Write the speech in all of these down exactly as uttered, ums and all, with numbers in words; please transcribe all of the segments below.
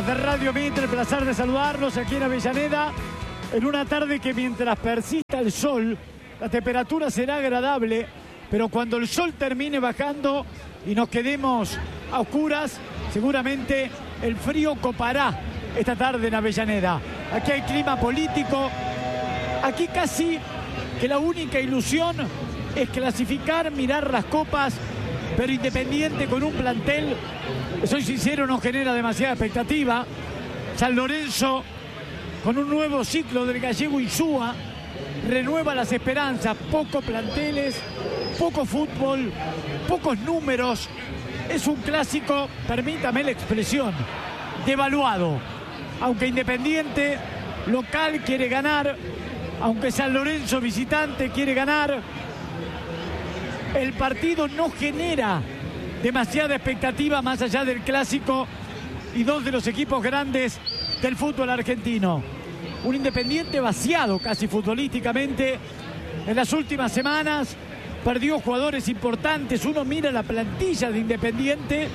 amigos de Radio Mitre, el placer de saludarlos aquí en Avellaneda, en una tarde que mientras persista el sol, la temperatura será agradable, pero cuando el sol termine bajando y nos quedemos a oscuras, seguramente el frío copará esta tarde en Avellaneda. Aquí hay clima político, aquí casi que la única ilusión es clasificar, mirar las copas, pero Independiente con un plantel, soy sincero, no genera demasiada expectativa. San Lorenzo con un nuevo ciclo del gallego Insúa renueva las esperanzas, pocos planteles, poco fútbol, pocos números. Es un clásico, permítame la expresión, devaluado. Aunque Independiente local quiere ganar, aunque San Lorenzo visitante quiere ganar, el partido no genera demasiada expectativa más allá del clásico y dos de los equipos grandes del fútbol argentino. Un Independiente vaciado casi futbolísticamente en las últimas semanas, perdió jugadores importantes. Uno mira la plantilla de Independiente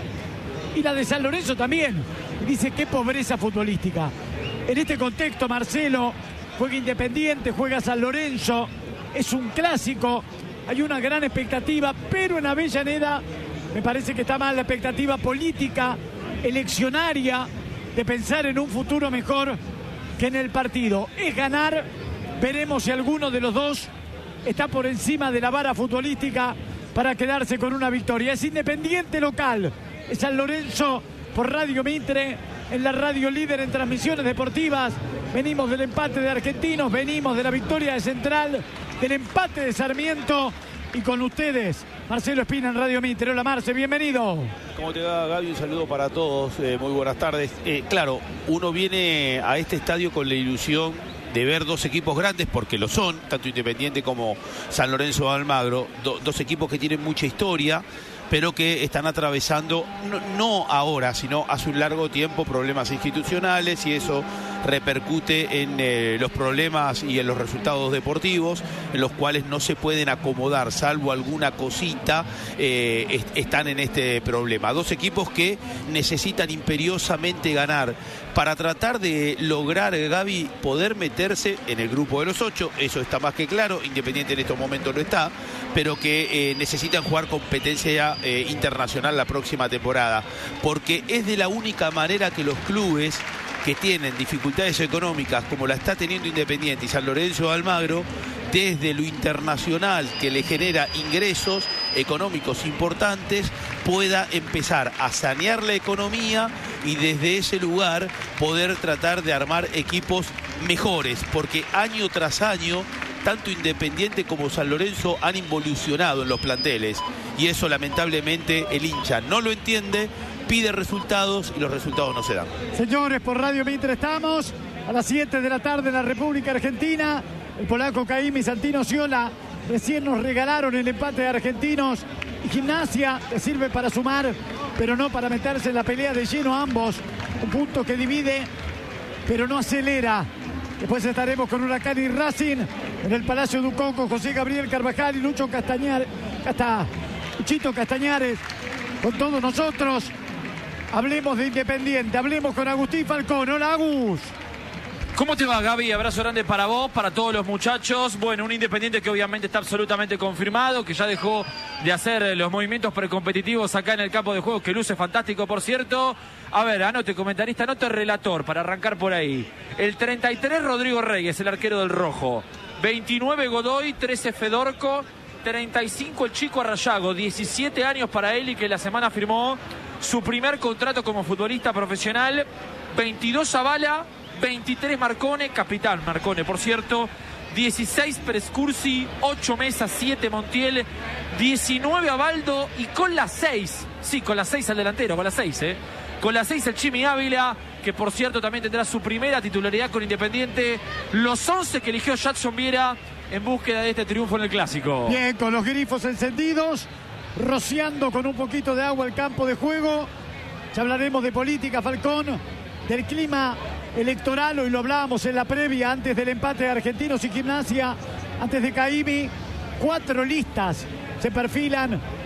y la de San Lorenzo también y dice qué pobreza futbolística. En este contexto, Marcelo, juega Independiente, juega San Lorenzo, es un clásico, hay una gran expectativa, pero en Avellaneda me parece que está mal la expectativa política, eleccionaria, de pensar en un futuro mejor que en el partido. Es ganar, veremos si alguno de los dos está por encima de la vara futbolística para quedarse con una victoria. Es Independiente local, es San Lorenzo por Radio Mitre, en la radio líder en transmisiones deportivas. Venimos del empate de Argentinos, venimos de la victoria de Central, del empate de Sarmiento y con ustedes, Marcelo Espina en Radio Mitre. Hola Marce, bienvenido. ¿Cómo te va, Gaby? Un saludo para todos, eh, muy buenas tardes. Eh, claro, uno viene a este estadio con la ilusión de ver dos equipos grandes, porque lo son, tanto Independiente como San Lorenzo de Almagro, do, dos equipos que tienen mucha historia, pero que están atravesando, no, no ahora, sino hace un largo tiempo, problemas institucionales, y eso repercute en eh, los problemas y en los resultados deportivos, en los cuales no se pueden acomodar, salvo alguna cosita, eh, est están en este problema. Dos equipos que necesitan imperiosamente ganar para tratar de lograr, Gaby, poder meterse en el grupo de los ocho. Eso está más que claro. Independiente en estos momentos no está, pero que eh, necesitan jugar competencia eh, internacional la próxima temporada, porque es de la única manera que los clubes que tienen dificultades económicas como la está teniendo Independiente y San Lorenzo de Almagro, desde lo internacional que le genera ingresos económicos importantes, pueda empezar a sanear la economía y desde ese lugar poder tratar de armar equipos mejores, porque año tras año tanto Independiente como San Lorenzo han involucionado en los planteles y eso lamentablemente el hincha no lo entiende, pide resultados y los resultados no se dan. Señores, por Radio Mitre estamos a las siete de la tarde en la República Argentina. El polaco Caim y Santino Ciola recién nos regalaron el empate de Argentinos y Gimnasia, que sirve para sumar, pero no para meterse en la pelea de lleno ambos. Un punto que divide, pero no acelera. Después estaremos con Huracán y Racing en el Palacio Ducón con José Gabriel Carvajal y Lucho Castañares. Acá está Luchito Castañares con todos nosotros. Hablemos de Independiente, hablemos con Agustín Falcón. Hola, Agus. ¿Cómo te va, Gaby? Abrazo grande para vos, para todos los muchachos. Bueno, un Independiente que obviamente está absolutamente confirmado, que ya dejó de hacer los movimientos precompetitivos acá en el campo de juego, que luce fantástico, por cierto. A ver, anote comentarista, anote relator, para arrancar por ahí. El treinta y tres, Rodrigo Reyes, el arquero del Rojo. veintinueve, Godoy, trece, Fedorco. treinta y cinco, el Chico Arrayago. diecisiete años para él y que la semana firmó su primer contrato como futbolista profesional. veintidós, Zavala. veintitrés, Marcone, capitán Marcone, por cierto. dieciséis, Prescursi. ocho, Mesa. siete, Montiel. diecinueve, Abaldo. Y con las seis, sí, con las seis al delantero, con las seis, ¿eh? Con las seis el Chimi Ávila, que por cierto también tendrá su primera titularidad con Independiente. Los once que eligió Jackson Viera en búsqueda de este triunfo en el Clásico. Bien, con los grifos encendidos, rociando con un poquito de agua el campo de juego. Ya hablaremos de política, Falcón, del clima electoral. Hoy lo hablábamos en la previa, antes del empate de Argentinos y Gimnasia, antes de Caimi. Cuatro listas se perfilan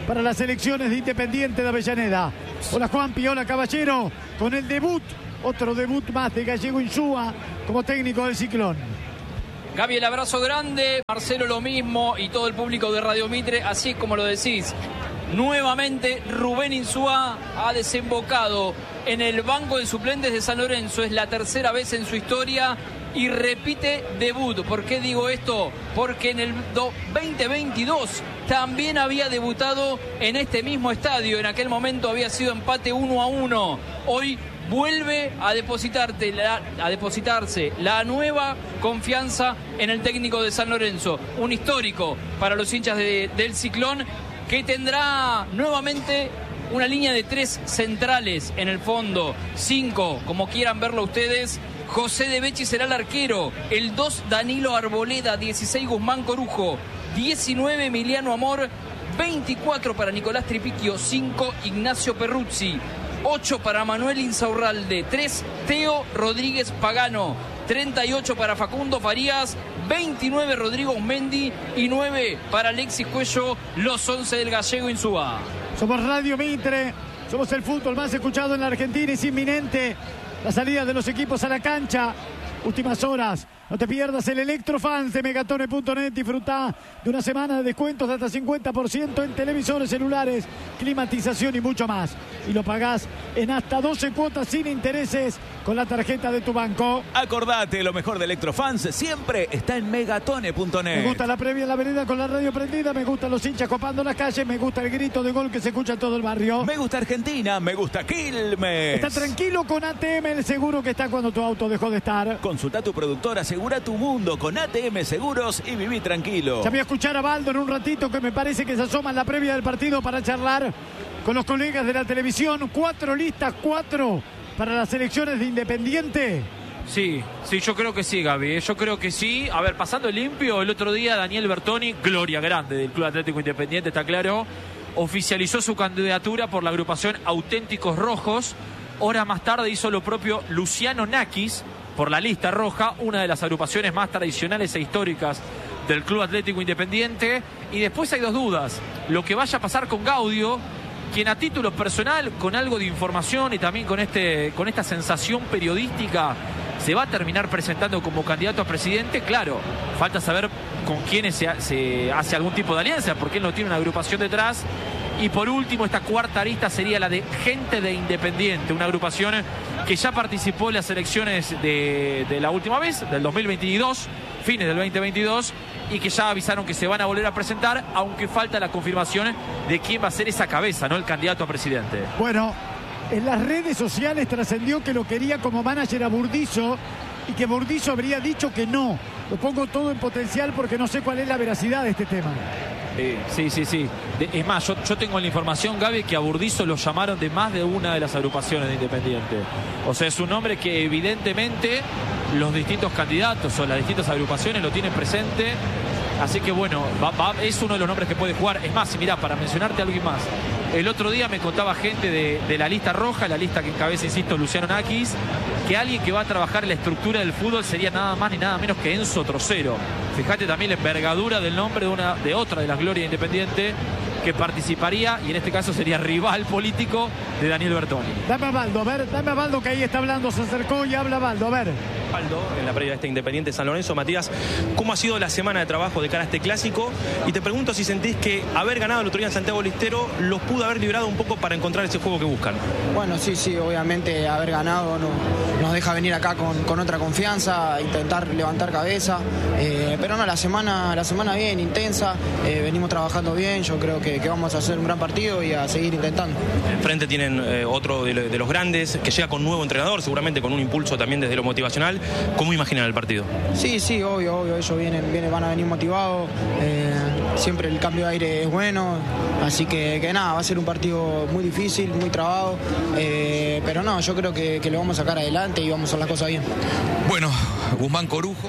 para las elecciones de Independiente de Avellaneda. Hola Juanpi, hola Caballero, con el debut, otro debut más de Gallego Insúa como técnico del Ciclón. Gaby, el abrazo grande, Marcelo lo mismo y todo el público de Radio Mitre, así es como lo decís. Nuevamente Rubén Insúa ha desembocado en el banco de suplentes de San Lorenzo. Es la tercera vez en su historia y repite debut. ¿Por qué digo esto? Porque en el veinte veintidós también había debutado en este mismo estadio. En aquel momento había sido empate uno a uno. Hoy vuelve a, depositarte la, a depositarse la nueva confianza en el técnico de San Lorenzo. Un histórico para los hinchas de, del Ciclón, que tendrá nuevamente una línea de tres centrales en el fondo, cinco, como quieran verlo ustedes. José de Becci será el arquero, el dos Danilo Arboleda, dieciséis Guzmán Corujo, diecinueve Emiliano Amor, veinticuatro para Nicolás Tripiquio, cinco Ignacio Perruzzi, ocho para Manuel Insaurralde, tres Teo Rodríguez Pagano, treinta y ocho para Facundo Farías, veintinueve Rodrigo Mendi y nueve para Alexis Cuello, los once del Gallego Insúa. Somos Radio Mitre, somos el fútbol más escuchado en la Argentina. Es inminente la salida de los equipos a la cancha. Últimas horas. No te pierdas el Electrofans de Megatone punto net. Disfruta de una semana de descuentos de hasta cincuenta por ciento en televisores, celulares, climatización y mucho más. Y lo pagás en hasta doce cuotas sin intereses con la tarjeta de tu banco. Acordate, lo mejor de Electrofans siempre está en Megatone punto net. Me gusta la previa en la vereda con la radio prendida. Me gustan los hinchas copando las calles. Me gusta el grito de gol que se escucha en todo el barrio. Me gusta Argentina. Me gusta Quilmes. Está tranquilo con A T M, el seguro que está cuando tu auto dejó de estar. Consulta a tu productora, asegura tu mundo con A T M Seguros y viví tranquilo. Ya voy a escuchar a Baldo en un ratito, que me parece que se asoma en la previa del partido para charlar con los colegas de la televisión. Cuatro listas, cuatro para las elecciones de Independiente. Sí, sí, yo creo que sí, Gaby. Yo creo que sí. A ver, pasando limpio, el otro día Daniel Bertoni, gloria grande del Club Atlético Independiente, está claro, oficializó su candidatura por la agrupación Auténticos Rojos. Horas más tarde hizo lo propio Luciano Nakis por la lista roja, una de las agrupaciones más tradicionales e históricas del Club Atlético Independiente. Y después hay dos dudas: lo que vaya a pasar con Gaudio, quien a título personal, con algo de información y también con, este, con esta sensación periodística, se va a terminar presentando como candidato a presidente. Claro, falta saber con quiénes se, se hace algún tipo de alianza, porque él no tiene una agrupación detrás. Y por último, esta cuarta arista sería la de Gente de Independiente, una agrupación que ya participó en las elecciones de, de la última vez, del dos mil veintidós, fines del veinte veintidós, y que ya avisaron que se van a volver a presentar, aunque falta la confirmación de quién va a ser esa cabeza, ¿no? El candidato a presidente. Bueno, en las redes sociales trascendió que lo quería como manager a Burdizo y que Burdizo habría dicho que no. Lo pongo todo en potencial porque no sé cuál es la veracidad de este tema. Eh, sí, sí, sí. De, es más, yo, yo tengo la información, Gaby, que a Burdizo lo llamaron de más de una de las agrupaciones de Independiente. O sea, es un nombre que evidentemente los distintos candidatos o las distintas agrupaciones lo tienen presente. Así que bueno, va, va, es uno de los nombres que puede jugar. Es más, y mirá, para mencionarte a alguien más, el otro día me contaba gente de, de la lista roja, la lista que encabeza, insisto, Luciano Nakis, que alguien que va a trabajar en la estructura del fútbol sería nada más ni nada menos que Enzo Trocero. Fíjate también la envergadura del nombre de, una, de otra de las glorias Independiente que participaría, y en este caso sería rival político de Daniel Bertoni. Dame a Baldo, a ver, dame a Baldo, que ahí está hablando, se acercó y habla Baldo, a ver. Baldo, en la previa de este Independiente San Lorenzo. Matías, ¿cómo ha sido la semana de trabajo de cara a este clásico? Y te pregunto si sentís que haber ganado el otro día en Santiago del Estero los pudo haber librado un poco para encontrar ese juego que buscan. Bueno, sí, sí, obviamente haber ganado no, nos deja venir acá con, con otra confianza, intentar levantar cabeza, eh, pero no, la semana, la semana bien, intensa, eh, venimos trabajando bien, yo creo que, que vamos a hacer un gran partido y a seguir intentando. Enfrente tienen eh, otro de, de los grandes, que llega con nuevo entrenador, seguramente con un impulso también desde lo motivacional. ¿Cómo imaginan el partido? Sí, sí, obvio, obvio, ellos vienen, vienen, van a venir motivados, eh, siempre el cambio de aire es bueno, así que, que nada, va a ser un partido muy difícil, muy trabado, eh, pero no, yo creo que, que lo vamos a sacar adelante y vamos a hacer las cosas bien. Bueno, Guzmán Corujo.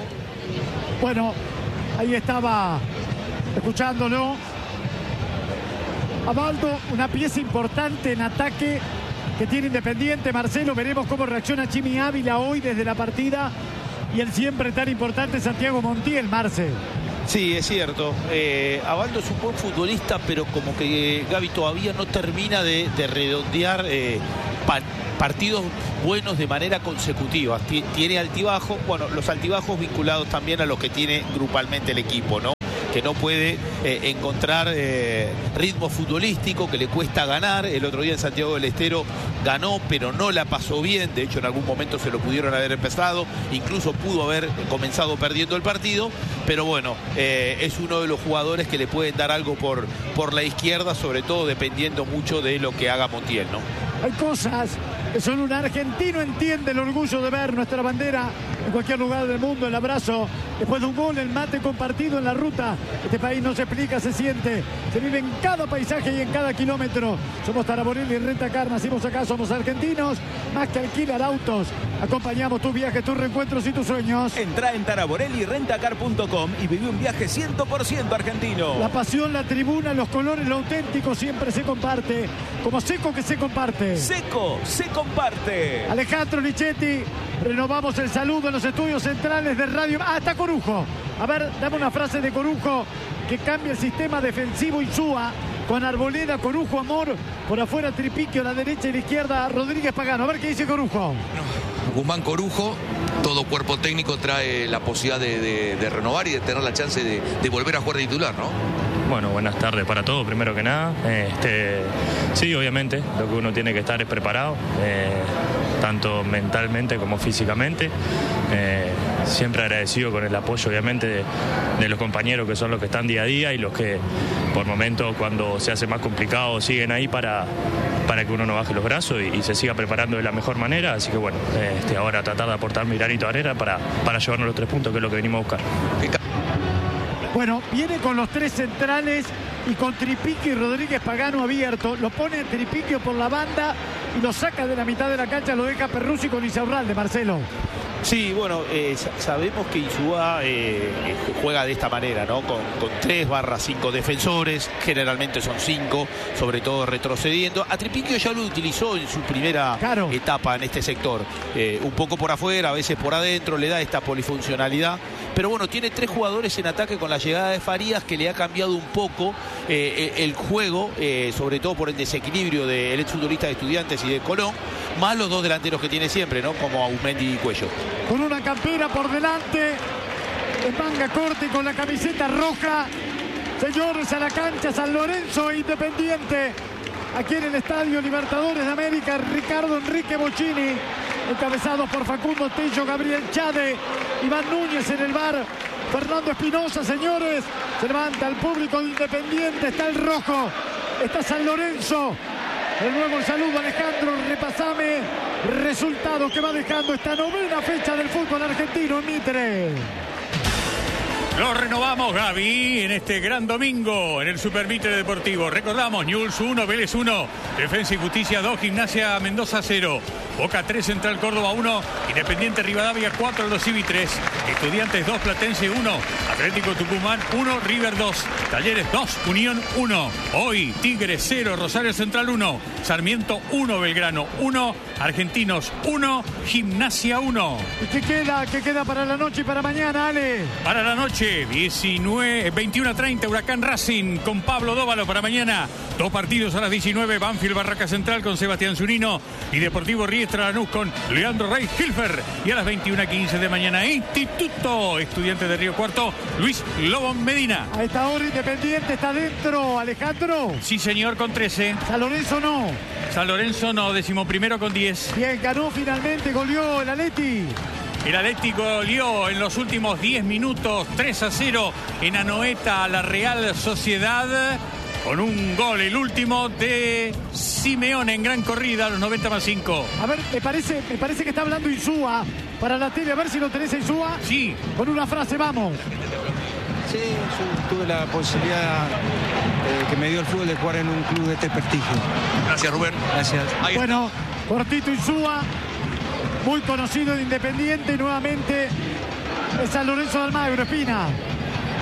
Bueno, ahí estaba escuchándolo a Baldo, una pieza importante en ataque que tiene Independiente. Marcelo, veremos cómo reacciona Jimmy Ávila hoy desde la partida, y el siempre tan importante Santiago Montiel, Marce. Sí, es cierto. Eh, Abaldo es un buen futbolista, pero como que eh, Gaby todavía no termina de, de redondear eh, pa partidos buenos de manera consecutiva. Tiene altibajos, bueno, los altibajos vinculados también a lo que tiene grupalmente el equipo, ¿no? Que no puede eh, encontrar eh, ritmo futbolístico, que le cuesta ganar. El otro día en Santiago del Estero ganó, pero no la pasó bien. De hecho, en algún momento se lo pudieron haber empezado. Incluso pudo haber comenzado perdiendo el partido. Pero bueno, eh, es uno de los jugadores que le pueden dar algo por, por la izquierda, sobre todo dependiendo mucho de lo que haga Montiel, ¿no? Hay cosas que solo un argentino entiende el orgullo de ver nuestra bandera en cualquier lugar del mundo. El abrazo después de un gol, el mate compartido en la ruta. Este país no se explica, se siente, se vive en cada paisaje y en cada kilómetro. Somos Taraborelli Rentacar, nacimos acá, somos argentinos, más que alquilar autos. Acompañamos tus viajes, tus reencuentros y tus sueños. Entra en taraborelli rentacar punto com y vive un viaje cien por ciento argentino. La pasión, la tribuna, los colores, lo auténtico siempre se comparte. Como Seco que se comparte. Seco se comparte. Alejandro Lichetti, renovamos el saludo en los estudios centrales de Radio. Ah, está Corujo. A ver, dame una frase de Corujo que cambia el sistema defensivo Insúa con Arboleda, Corujo, Amor, por afuera Tripiquio, a la derecha y la izquierda Rodríguez Pagano. A ver qué dice Corujo. Guzmán Corujo, todo cuerpo técnico trae la posibilidad de, de, de renovar y de tener la chance de, de volver a jugar de titular, ¿no? Bueno, buenas tardes para todos, primero que nada. Este, sí, obviamente, lo que uno tiene que estar es preparado, eh, tanto mentalmente como físicamente. Eh, siempre agradecido con el apoyo, obviamente, de, de los compañeros que son los que están día a día y los que, por momentos, cuando se hace más complicado, siguen ahí para, para que uno no baje los brazos y, y se siga preparando de la mejor manera. Así que, bueno, este, ahora tratar de aportar mi granito de arena para, para llevarnos los tres puntos, que es lo que venimos a buscar. Bueno, viene con los tres centrales y con Tripiquio y Rodríguez Pagano abierto. Lo pone Tripiquio por la banda y lo saca de la mitad de la cancha, lo deja Perruzzi con Insaurralde, Marcelo. Sí, bueno, eh, sabemos que Insúa eh, juega de esta manera, ¿no? Con, con tres barra cinco defensores, generalmente son cinco, sobre todo retrocediendo. A Tripiquio ya lo utilizó en su primera claro. etapa en este sector. Eh, un poco por afuera, a veces por adentro, le da esta polifuncionalidad. Pero bueno, tiene tres jugadores en ataque con la llegada de Farías que le ha cambiado un poco eh, el juego, eh, sobre todo por el desequilibrio del exfutbolista de Estudiantes y de Colón, más los dos delanteros que tiene siempre, ¿no? Como Aumendi y Cuello. Con una campera por delante, en manga corta y con la camiseta roja. Señores, a la cancha San Lorenzo Independiente, aquí en el Estadio Libertadores de América. Ricardo Enrique Bocchini, encabezados por Facundo Tello, Gabriel Chade, Iván Núñez en el bar, Fernando Espinosa. Señores, se levanta el público de Independiente, está el rojo, está San Lorenzo. De nuevo el saludo, Alejandro, repasame resultados que va dejando esta novena fecha del fútbol argentino en Mitre. Lo renovamos, Gaby, en este gran domingo en el Super Mitre Deportivo. Recordamos, Newell's uno, Vélez uno, Defensa y Justicia dos, Gimnasia Mendoza cero, Boca tres, Central Córdoba uno, Independiente Rivadavia cuatro, Los Civi tres, Estudiantes dos, Platense uno, Atlético Tucumán uno, River dos, Talleres dos, Unión uno. Hoy Tigres cero, Rosario Central uno, Sarmiento uno, Belgrano uno, Argentinos uno, Gimnasia uno. ¿Y qué queda? ¿Qué queda para la noche y para mañana, Ale? Para la noche, diecinueve, veintiuno a treinta, Huracán Racing con Pablo Dóvalo. Para mañana, dos partidos a las diecinueve, Banfield Barraca Central con Sebastián Zunino y Deportivo Riestra Lanús con Leandro Rey Hilfer. Y a las veintiuno a quince de mañana, Instituto Estudiantes de Río Cuarto, Luis Lobón Medina. A esta hora Independiente está dentro, Alejandro. Sí, señor, con trece. San Lorenzo no. San Lorenzo no, decimoprimero con diez. Bien, ganó finalmente, goleó el Atleti. El Atlético goleó en los últimos diez minutos tres a cero en Anoeta a la Real Sociedad con un gol, el último de Simeone en gran corrida a los noventa más cinco. A ver, me parece, me parece que está hablando Insúa para la tele. A ver si lo tenés, Insúa. Sí. Con una frase, vamos. Sí, yo tuve la posibilidad eh, que me dio el fútbol de jugar en un club de este prestigio. Gracias, Rubén. Gracias. Bueno, cortito Insúa, muy conocido de Independiente, y nuevamente es San Lorenzo de Almagro, Espina.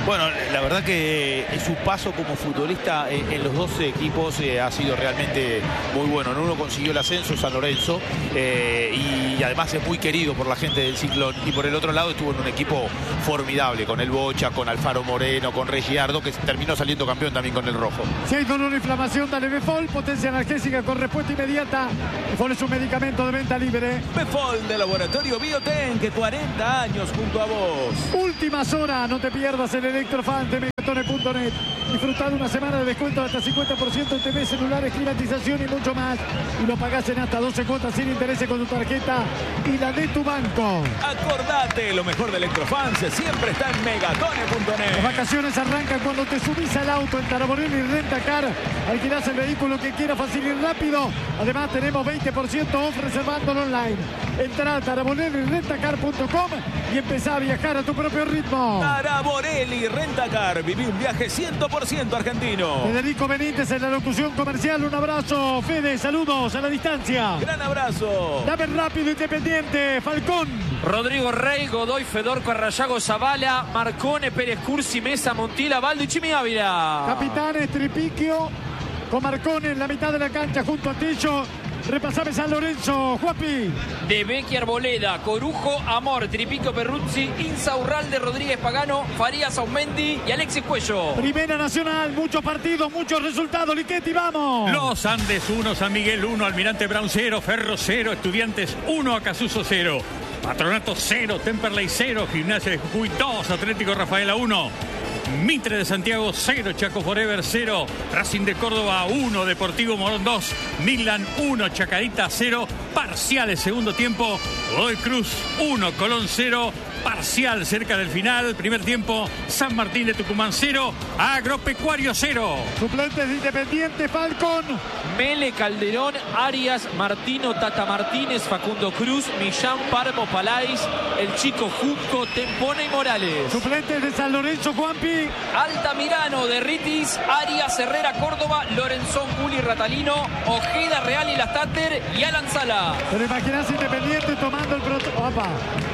Bueno, la verdad que su paso como futbolista en, en los dos equipos eh, ha sido realmente muy bueno. En uno consiguió el ascenso, San Lorenzo, eh, y, y además es muy querido por la gente del Ciclón. Y por el otro lado estuvo en un equipo formidable, con el Bocha, con Alfaro Moreno, con Reggiardo, que terminó saliendo campeón también con el rojo. Si hay dolor o inflamación, dale Befol, potencia analgésica con respuesta inmediata. Befol es un medicamento de venta libre. Befol de Laboratorio Bioten, que cuarenta años junto a vos. Últimas horas, no te pierdas el Electrofan de megatone punto net. Disfrutad una semana de descuento de hasta cincuenta por ciento en T V, celulares, climatización y mucho más. Y lo pagás en hasta doce cuotas sin intereses con tu tarjeta y la de tu banco. Acordate, lo mejor de Electrofans siempre está en megatone punto net. Las vacaciones arrancan cuando te subís al auto en Taraborelli Rentacar. Alquilás el vehículo que quieras fácil y rápido. Además tenemos veinte por ciento off reservándolo online. Entrá a taraborelli rentacar punto com y empezá a viajar a tu propio ritmo. Taraborelli Rentacar, viví un viaje cien por ciento argentino. Federico Benítez en la locución comercial. Un abrazo, Fede, saludos a la distancia. Gran abrazo. Dame rápido, Independiente, Falcón. Rodrigo Rey, Godoy, Fedorco, Arrayago, Zavala, Marcone, Pérez Cursi, Mesa, Montila, Baldo y Chimi Ávila. Capitanes, Tripiquio, con Marcone en la mitad de la cancha junto a Tello. Repasame San Lorenzo, Juapi. De Becchi, Arboleda, Corujo, Amor, Tripico, Perruzzi, Insaurralde, Rodríguez Pagano, Farías, Aumendi y Alexis Cuello. Primera Nacional, muchos partidos, muchos resultados. Liquetti, vamos. Los Andes uno, San Miguel uno, Almirante Brown cero, Ferro cero, Estudiantes uno, Acasuso cero. Patronato cero, Temperley cero, Gimnasia de Jujuy dos, Atlético Rafaela uno. Mitre de Santiago cero, Chaco Forever cero, Racing de Córdoba uno, Deportivo Morón dos, Milan uno, Chacarita cero, parciales segundo tiempo, Godoy Cruz uno, Colón cero, parcial cerca del final, primer tiempo, San Martín de Tucumán cero, Agropecuario cero. Suplentes de Independiente, Falcón. Mele, Calderón, Arias, Martino, Tata Martínez, Facundo Cruz, Millán, Parmo, Palais, el Chico Junco, Tempone y Morales. Suplentes de San Lorenzo, Juanpi. Altamirano, Derritis, Arias, Herrera, Córdoba, Lorenzón, Juli, Ratalino, Ojeda, Real y Lastater y Alan Sala. Pero imaginás Independiente tomando el protocolo. Opa.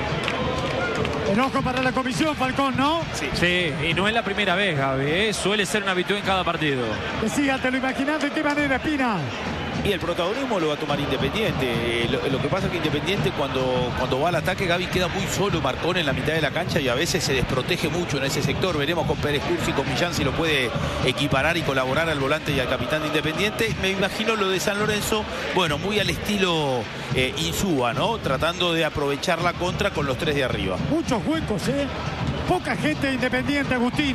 Enojo para la comisión, Falcón, ¿no? Sí, sí, y no es la primera vez, Gaby, ¿eh? Suele ser una habitual en cada partido. Decía, te lo imaginás de qué manera, Espina. Y el protagonismo lo va a tomar Independiente. Eh, lo, lo que pasa es que Independiente cuando, cuando va al ataque, Gaby queda muy solo, Marcón en la mitad de la cancha y a veces se desprotege mucho en ese sector. Veremos con Pérez Cursi y con Millán si lo puede equiparar y colaborar al volante y al capitán de Independiente. Me imagino lo de San Lorenzo, bueno, muy al estilo eh, Insúa, ¿no? Tratando de aprovechar la contra con los tres de arriba. Muchos huecos, ¿eh? Poca gente Independiente, Agustín.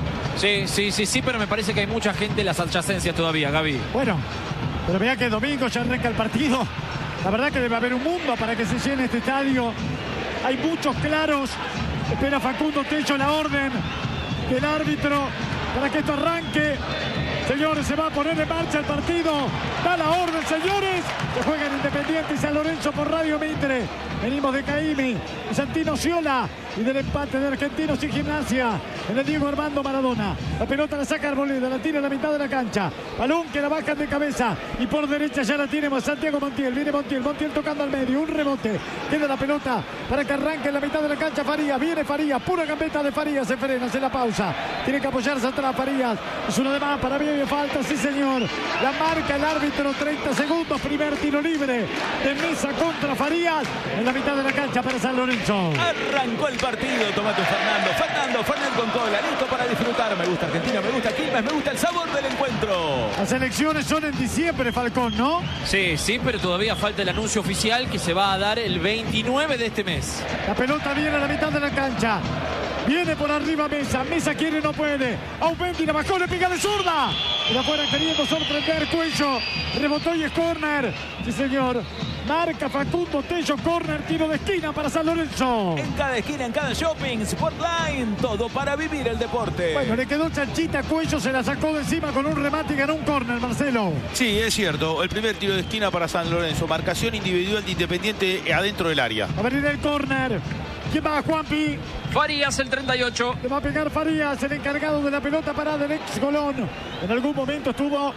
Sí, sí, sí, sí, pero me parece que hay mucha gente en las adyacencias todavía, Gaby. Bueno, pero vea que domingo ya arranca el partido. La verdad que debe haber un mundo para que se llene este estadio. Hay muchos claros. Espera Facundo Tello la orden del árbitro para que esto arranque. Señores, se va a poner en marcha el partido. Da la orden, señores. Se juega en Independiente y San Lorenzo por Radio Mitre. Venimos de Caimi, de Santino Ciola y del empate de Argentinos y Gimnasia en el Diego Armando Maradona. La pelota la saca Arboleda, la tira a la mitad de la cancha. Balón que la bajan de cabeza y por derecha ya la tiene Santiago Montiel. Viene Montiel, Montiel tocando al medio, un rebote. Queda la pelota para que arranque en la mitad de la cancha Farías. Viene Farías, pura gambeta de Farías, se frena, se la pausa. Tiene que apoyarse atrás Farías. Es una de más para mí, falta, sí señor. La marca el árbitro, treinta segundos, primer tiro libre de Mesa contra Farías en la mitad de la cancha para San Lorenzo. Arrancó el partido, Tomate Fernando, Fernando, Fernando con cola, listo para disfrutar. Me gusta Argentina, me gusta Quilmes, me gusta el sabor del encuentro. Las elecciones son en diciembre, Falcón, ¿no? Sí, sí, pero todavía falta el anuncio oficial que se va a dar el veintinueve de este mes. La pelota viene a la mitad de la cancha. Viene por arriba Mesa. Mesa quiere, no puede. Aumendi la bajó, le pica de zurda. Y afuera queriendo sorprender Cuello. Rebotó y es córner. Sí, señor. Marca Facundo Tello, córner, tiro de esquina para San Lorenzo. En cada esquina, en cada shopping, Sportline, todo para vivir el deporte. Bueno, le quedó chanchita, Cuello se la sacó de encima con un remate y ganó un córner, Marcelo. Sí, es cierto. El primer tiro de esquina para San Lorenzo. Marcación individual de Independiente adentro del área. A venir el córner. ¿Quién va, Juanpi? Farías, el treinta y ocho. Le va a pegar Farías, el encargado de la pelota parada, el ex Colón. En algún momento estuvo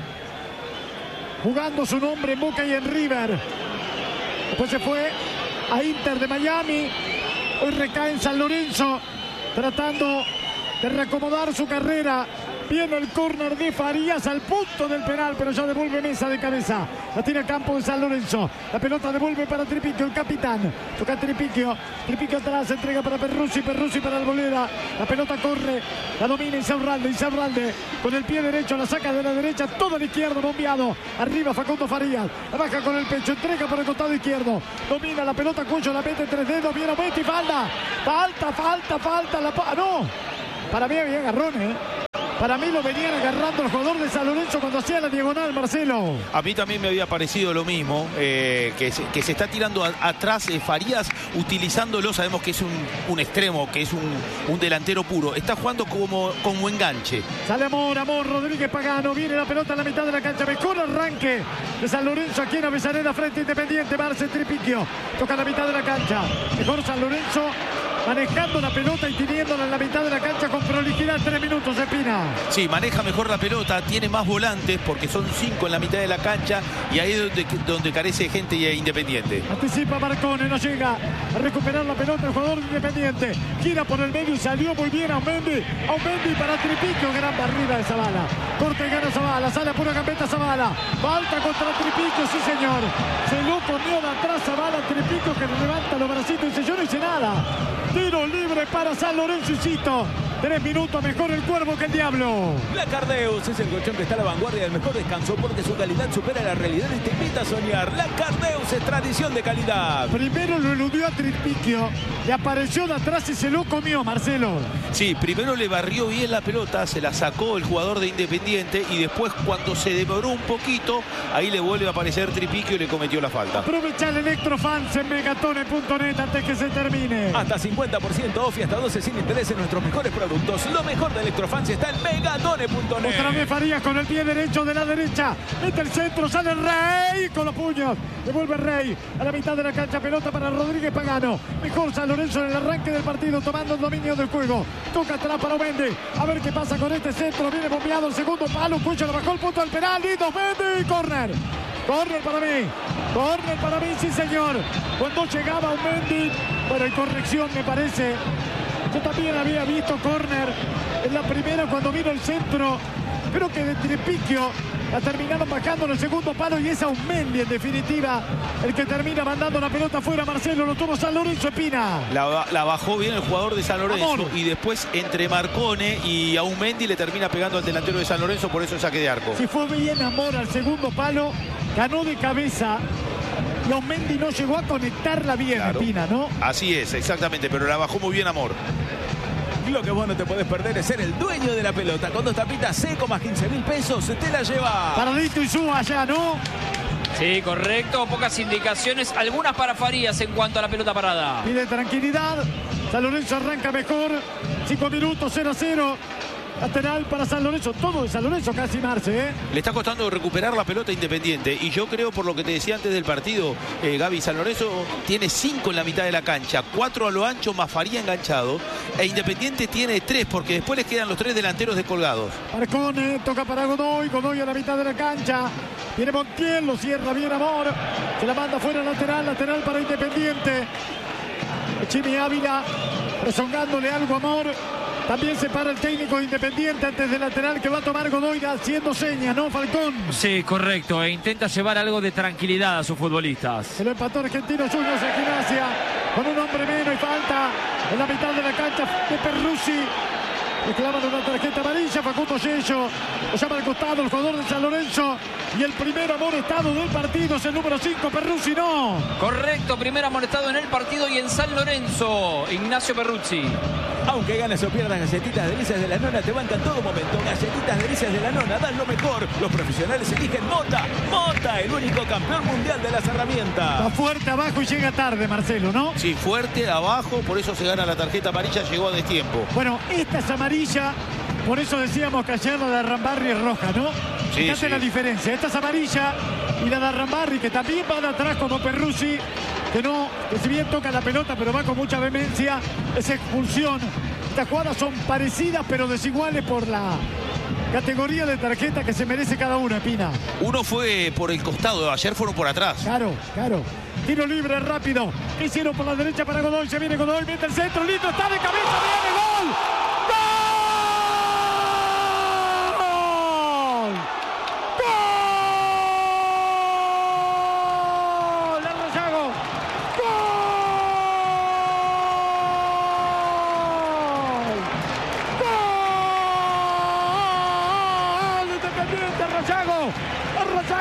jugando su nombre en Boca y en River. Después se fue a Inter de Miami. Hoy recae en San Lorenzo, tratando de reacomodar su carrera. Viene el córner de Farías al punto del penal, pero ya devuelve Mesa de cabeza. La tira a campo de San Lorenzo. La pelota devuelve para Tripiquio, el capitán. Toca Tripiquio. Tripiquio atrás, entrega para Perruzzi. Perruzzi para Arboleda. La pelota corre, la domina Insaurralde. Insaurralde con el pie derecho, la saca de la derecha, todo a la izquierda, bombeado. Arriba Facundo Farías. La baja con el pecho, entrega por el costado izquierdo. Domina la pelota, Cuello la mete tres dedos. Viene Ometti, falta. Falta, falta, falta. La pa no. Para mí había agarrón, ¿eh? Para mí lo venían agarrando el jugador de San Lorenzo cuando hacía la diagonal, Marcelo. A mí también me había parecido lo mismo, eh, que, se, que se está tirando a, atrás eh, Farías, utilizándolo, sabemos que es un, un extremo, que es un, un delantero puro. Está jugando como, como enganche. Sale Amor, Amor, Rodríguez Pagano, viene la pelota a la mitad de la cancha. Mejor arranque de San Lorenzo aquí en Avellaneda frente a Independiente. Marce Tripiquio, toca la mitad de la cancha. Mejor San Lorenzo manejando la pelota y teniéndola en la mitad de la cancha con prolijidad. Tres minutos, Espina. Sí, maneja mejor la pelota, tiene más volantes porque son cinco en la mitad de la cancha y ahí es donde, donde carece gente y Independiente. Anticipa Marcone, no llega a recuperar la pelota el jugador de Independiente. Gira por el medio y salió muy bien Aumendi. Aumendi para Tripiquio, gran barrida de Zavala. Corte y gana Zavala, sale a pura gambeta Zavala. Falta contra Tripiquio, sí señor. Se lo comió de atrás Zavala, Tripiquio que levanta los bracitos y dice yo no hice nada. Tiro libre para San Lorenzo, insisto. Tres minutos, mejor el Cuervo que el Diablo. La Cardeus es el colchón que está a la vanguardia del mejor descanso porque su calidad supera la realidad y te invita a soñar. La Cardeus es tradición de calidad. Primero lo eludió a Tripiquio, le apareció de atrás y se lo comió, Marcelo. Sí, primero le barrió bien la pelota, se la sacó el jugador de Independiente y después cuando se demoró un poquito, ahí le vuelve a aparecer Tripiquio y le cometió la falta. Aprovecha el Electrofans en megatone punto net antes que se termine. Hasta cincuenta por ciento off y hasta doce sin interés en nuestros mejores productos. Lo mejor de Electrofans está en megatone punto net. Otra vez Farías con el pie derecho de la derecha. Mete el centro, sale Rey con los puños. Devuelve Rey a la mitad de la cancha. Pelota para Rodríguez Pagano. Mejor San Lorenzo en el arranque del partido, tomando el dominio del juego. Toca atrás para Omendi. A ver qué pasa con este centro. Viene bombeado el segundo palo. Cuello le bajó el punto del penal. Y Omendi. Corner. Corner para mí. Corner para mí, sí señor. Cuando llegaba Omendi. Bueno, hay corrección me parece. Yo también había visto córner en la primera cuando vino el centro. Creo que de Tripiquio la terminaron bajando en el segundo palo y es Aumendi en definitiva el que termina mandando la pelota afuera. Marcelo, lo tuvo San Lorenzo, Espina. La, la bajó bien el jugador de San Lorenzo. Amor. Y después entre Marcone y Aumendi le termina pegando al delantero de San Lorenzo, por eso el saque de arco. Si fue bien Amor al segundo palo, ganó de cabeza. Y Aumendi no llegó a conectarla bien, claro. Espina, ¿no? Así es, exactamente, pero la bajó muy bien Amor. Lo que vos no te podés perder es ser el dueño de la pelota. Con dos tapitas seco más quince mil pesos, te la lleva. Paradito y suba allá, ¿no? Sí, correcto. Pocas indicaciones, algunas para Farías en cuanto a la pelota parada. Pide tranquilidad. San Lorenzo arranca mejor. Cinco minutos, cero a cero. Lateral para San Lorenzo, todo de San Lorenzo casi, Marce, ¿eh? Le está costando recuperar la pelota Independiente y yo creo, por lo que te decía antes del partido, eh, Gaby, San Lorenzo tiene cinco en la mitad de la cancha, cuatro a lo ancho más Faría enganchado e Independiente tiene tres porque después les quedan los tres delanteros descolgados. Marcone toca para Godoy, Godoy a la mitad de la cancha, viene Montiel, lo cierra bien Amor, se la manda fuera lateral, lateral para Independiente. Chimi Ávila rezongándole algo a Amor. También se para el técnico Independiente antes del lateral que va a tomar Godoy haciendo señas, ¿no, Falcón? Sí, correcto. E intenta llevar algo de tranquilidad a sus futbolistas. Se lo empató Argentino Juniors en Gimnasia con un hombre menos y falta en la mitad de la cancha de Perruzzi. Reclaman una tarjeta amarilla, Facundo Yello lo llama al costado el jugador de San Lorenzo y el primer amonestado del partido es el número cinco, Perruzzi, no. Correcto, primer amonestado en el partido y en San Lorenzo, Ignacio Perruzzi. Aunque ganes o pierdas, Galletitas Delicias de la Nona te bancan todo momento. Galletitas Delicias de la Nona dan lo mejor. Los profesionales eligen Mota. Mota, el único campeón mundial de las herramientas. Va fuerte abajo y llega tarde, Marcelo, ¿no? Sí, fuerte abajo, por eso se gana la tarjeta amarilla, llegó a destiempo. Bueno, esta es amarilla, por eso decíamos que ayer la de Arrambarri es roja, ¿no? Sí, Fíjate sí. la diferencia. Esta es amarilla y la de Arrambarri, que también va de atrás como Perruzzi, que no, que si bien toca la pelota, pero va con mucha vehemencia, es expulsión. Estas jugadas son parecidas, pero desiguales por la categoría de tarjeta que se merece cada una, Pina. Uno fue por el costado, ayer fueron por atrás. Claro, claro. Tiro libre rápido. Hicieron por la derecha para Godoy. Se viene Godoy, mete el centro, lindo, está de cabeza, viene gol. ¡Gol!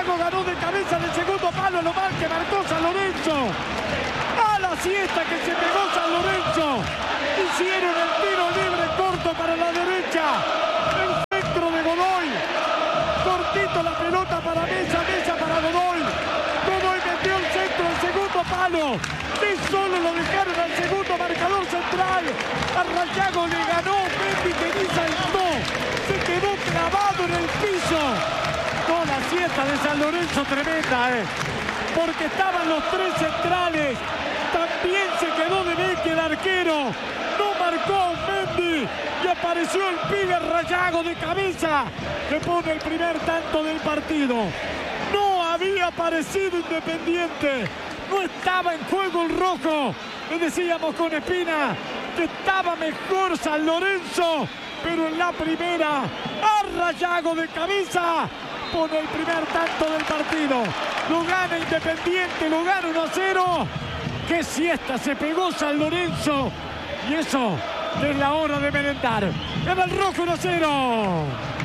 Rayago ganó de cabeza del segundo palo, lo mal que marcó San Lorenzo. A la siesta que se pegó San Lorenzo. Hicieron el tiro libre corto para la derecha. El centro de Godoy. Cortito la pelota para Mesa, Mesa para Godoy. Godoy metió el centro al segundo palo. De solo lo dejaron al segundo marcador central. A Rayago le ganó Mendy, que ni saltó. Se quedó clavado en el piso. No, la siesta de San Lorenzo tremenda, eh. Porque estaban los tres centrales. También se quedó de Beque el arquero. No marcó Mendy y apareció el pibe Rayago de cabeza que pone el primer tanto del partido. No había aparecido Independiente. No estaba en juego el rojo. Le decíamos con Espina que estaba mejor San Lorenzo, pero en la primera a Rayago de cabeza pone el primer tanto del partido. Lo gana Independiente, lo gana uno a cero. ¡Qué siesta se pegó San Lorenzo! Y eso es la hora de merendar. Gana el rojo uno a cero.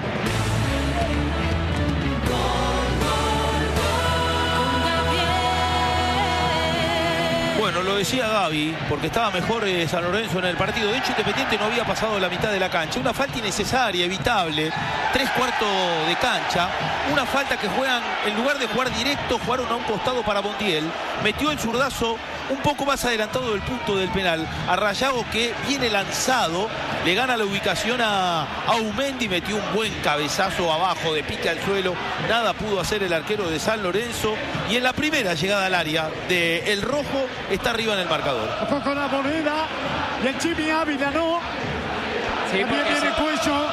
Bueno, lo decía Gaby, porque estaba mejor eh, San Lorenzo en el partido. De hecho, Independiente no había pasado la mitad de la cancha. Una falta innecesaria, evitable. Tres cuartos de cancha. Una falta que juegan, en lugar de jugar directo, jugaron a un costado para Montiel. Metió el zurdazo un poco más adelantado del punto del penal. A Rayago, que viene lanzado, le gana la ubicación a Aumendi. Metió un buen cabezazo abajo, de pique al suelo. Nada pudo hacer el arquero de San Lorenzo. Y en la primera llegada al área de El Rojo, está arriba en el marcador. Ojo con la moneda y el Chimi Ávila no. Sí, también viene se... Cuello.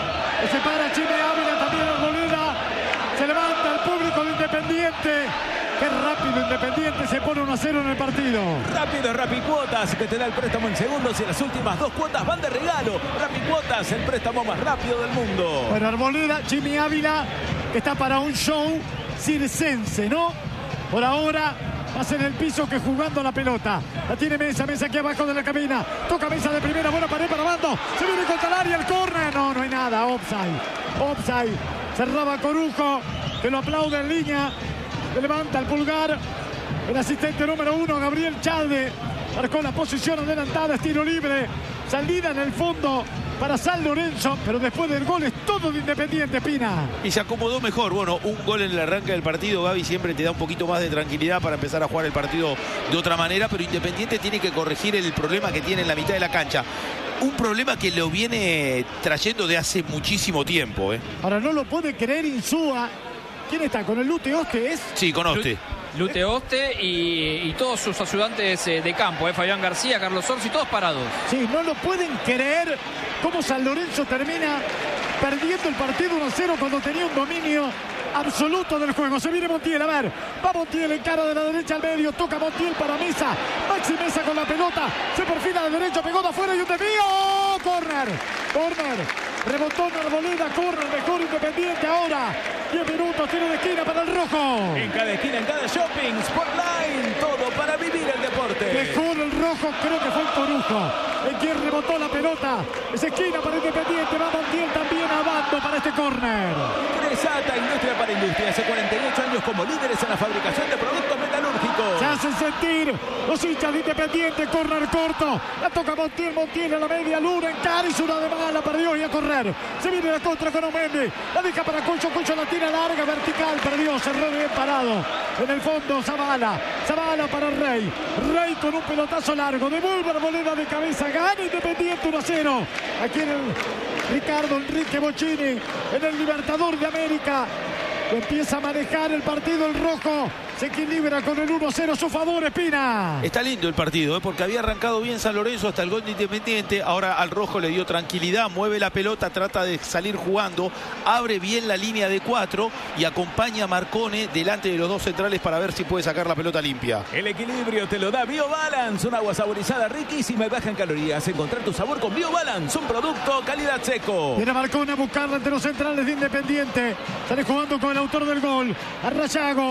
Se para Chimi Ávila, también la moneda. Se levanta el público de Independiente. Qué rápido Independiente, se pone uno a cero en el partido. Rápido Rapicuotas, que te da el préstamo en segundos y las últimas dos cuotas van de regalo. Rapicuotas, el préstamo más rápido del mundo. Bueno, Arboleda, Chimi Ávila, que está para un show circense, ¿no? Por ahora más en el piso que jugando la pelota. La tiene Mesa, Mesa aquí abajo de la cabina. Toca Mesa de primera, buena pared para Bando. Se viene contra el área, el córner. No, no hay nada, offside. Offside. Cerraba Corujo, que lo aplaude en línea. Le levanta el pulgar. El asistente número uno, Gabriel Chalde. Marcó la posición adelantada, es tiro libre. Salida en el fondo para San Lorenzo, pero después del gol es todo de Independiente, Pina. Y se acomodó mejor. Bueno, un gol en el arranque del partido, Gaby, siempre te da un poquito más de tranquilidad para empezar a jugar el partido de otra manera, pero Independiente tiene que corregir el problema que tiene en la mitad de la cancha. Un problema que lo viene trayendo de hace muchísimo tiempo, ¿eh? Ahora no lo puede creer Insúa. ¿Quién está? ¿Con el Lute Oste es? Sí, con Oste. Lute Oste y, y todos sus ayudantes eh, de campo, eh, Fabián García, Carlos Orsi, todos parados. Sí, no lo pueden creer cómo San Lorenzo termina perdiendo el partido uno a cero cuando tenía un dominio absoluto del juego. Se viene Montiel, a ver, va Montiel en cara de la derecha al medio, toca Montiel para Mesa, Maxi Mesa con la pelota, se perfila a la derecha, pegó de afuera y un desvío, córner, córner, rebotó en Arboleda, córner, mejor Independiente ahora, diez minutos, tiro de esquina para el rojo. En cada esquina, en cada shopping, Sportline, todo para vivir el deporte. Mejor el rojo, creo que fue el Corujo, en quien rebotó la pelota, es esquina para Independiente, va Montiel también a Bando para este córner. Ingresata Industria para Industria, hace cuarenta y ocho años como líderes en la fabricación de productos metalúrgicos. Se hacen sentir los hinchas de Independiente, córner corto, la toca Montiel, Montiel a la media luna, en Caris, una de mala, perdió y a correr. Se viene la contra con Omendi, la deja para Cucho, Cucho la tira larga, vertical, perdió, cerró bien parado. En el fondo, Zavala, Zavala para Rey, Rey con un pelotazo largo, devuelve la moneda de cabeza, gana Independiente uno a cero. Aquí en el Ricardo Enrique Bocchini, en el Libertador de América, empieza a manejar el partido el rojo. Se equilibra con el uno a cero a su favor, Espina. Está lindo el partido, ¿eh? Porque había arrancado bien San Lorenzo hasta el gol de Independiente. Ahora al rojo le dio tranquilidad, mueve la pelota, trata de salir jugando, abre bien la línea de cuatro y acompaña a Marcone delante de los dos centrales para ver si puede sacar la pelota limpia. El equilibrio te lo da BioBalance, un agua saborizada riquísima y baja en calorías. Encontrar tu sabor con BioBalance, un producto calidad seco. Viene Marcone a buscarla entre los centrales de Independiente. Sale jugando con el autor del gol, a Rayago.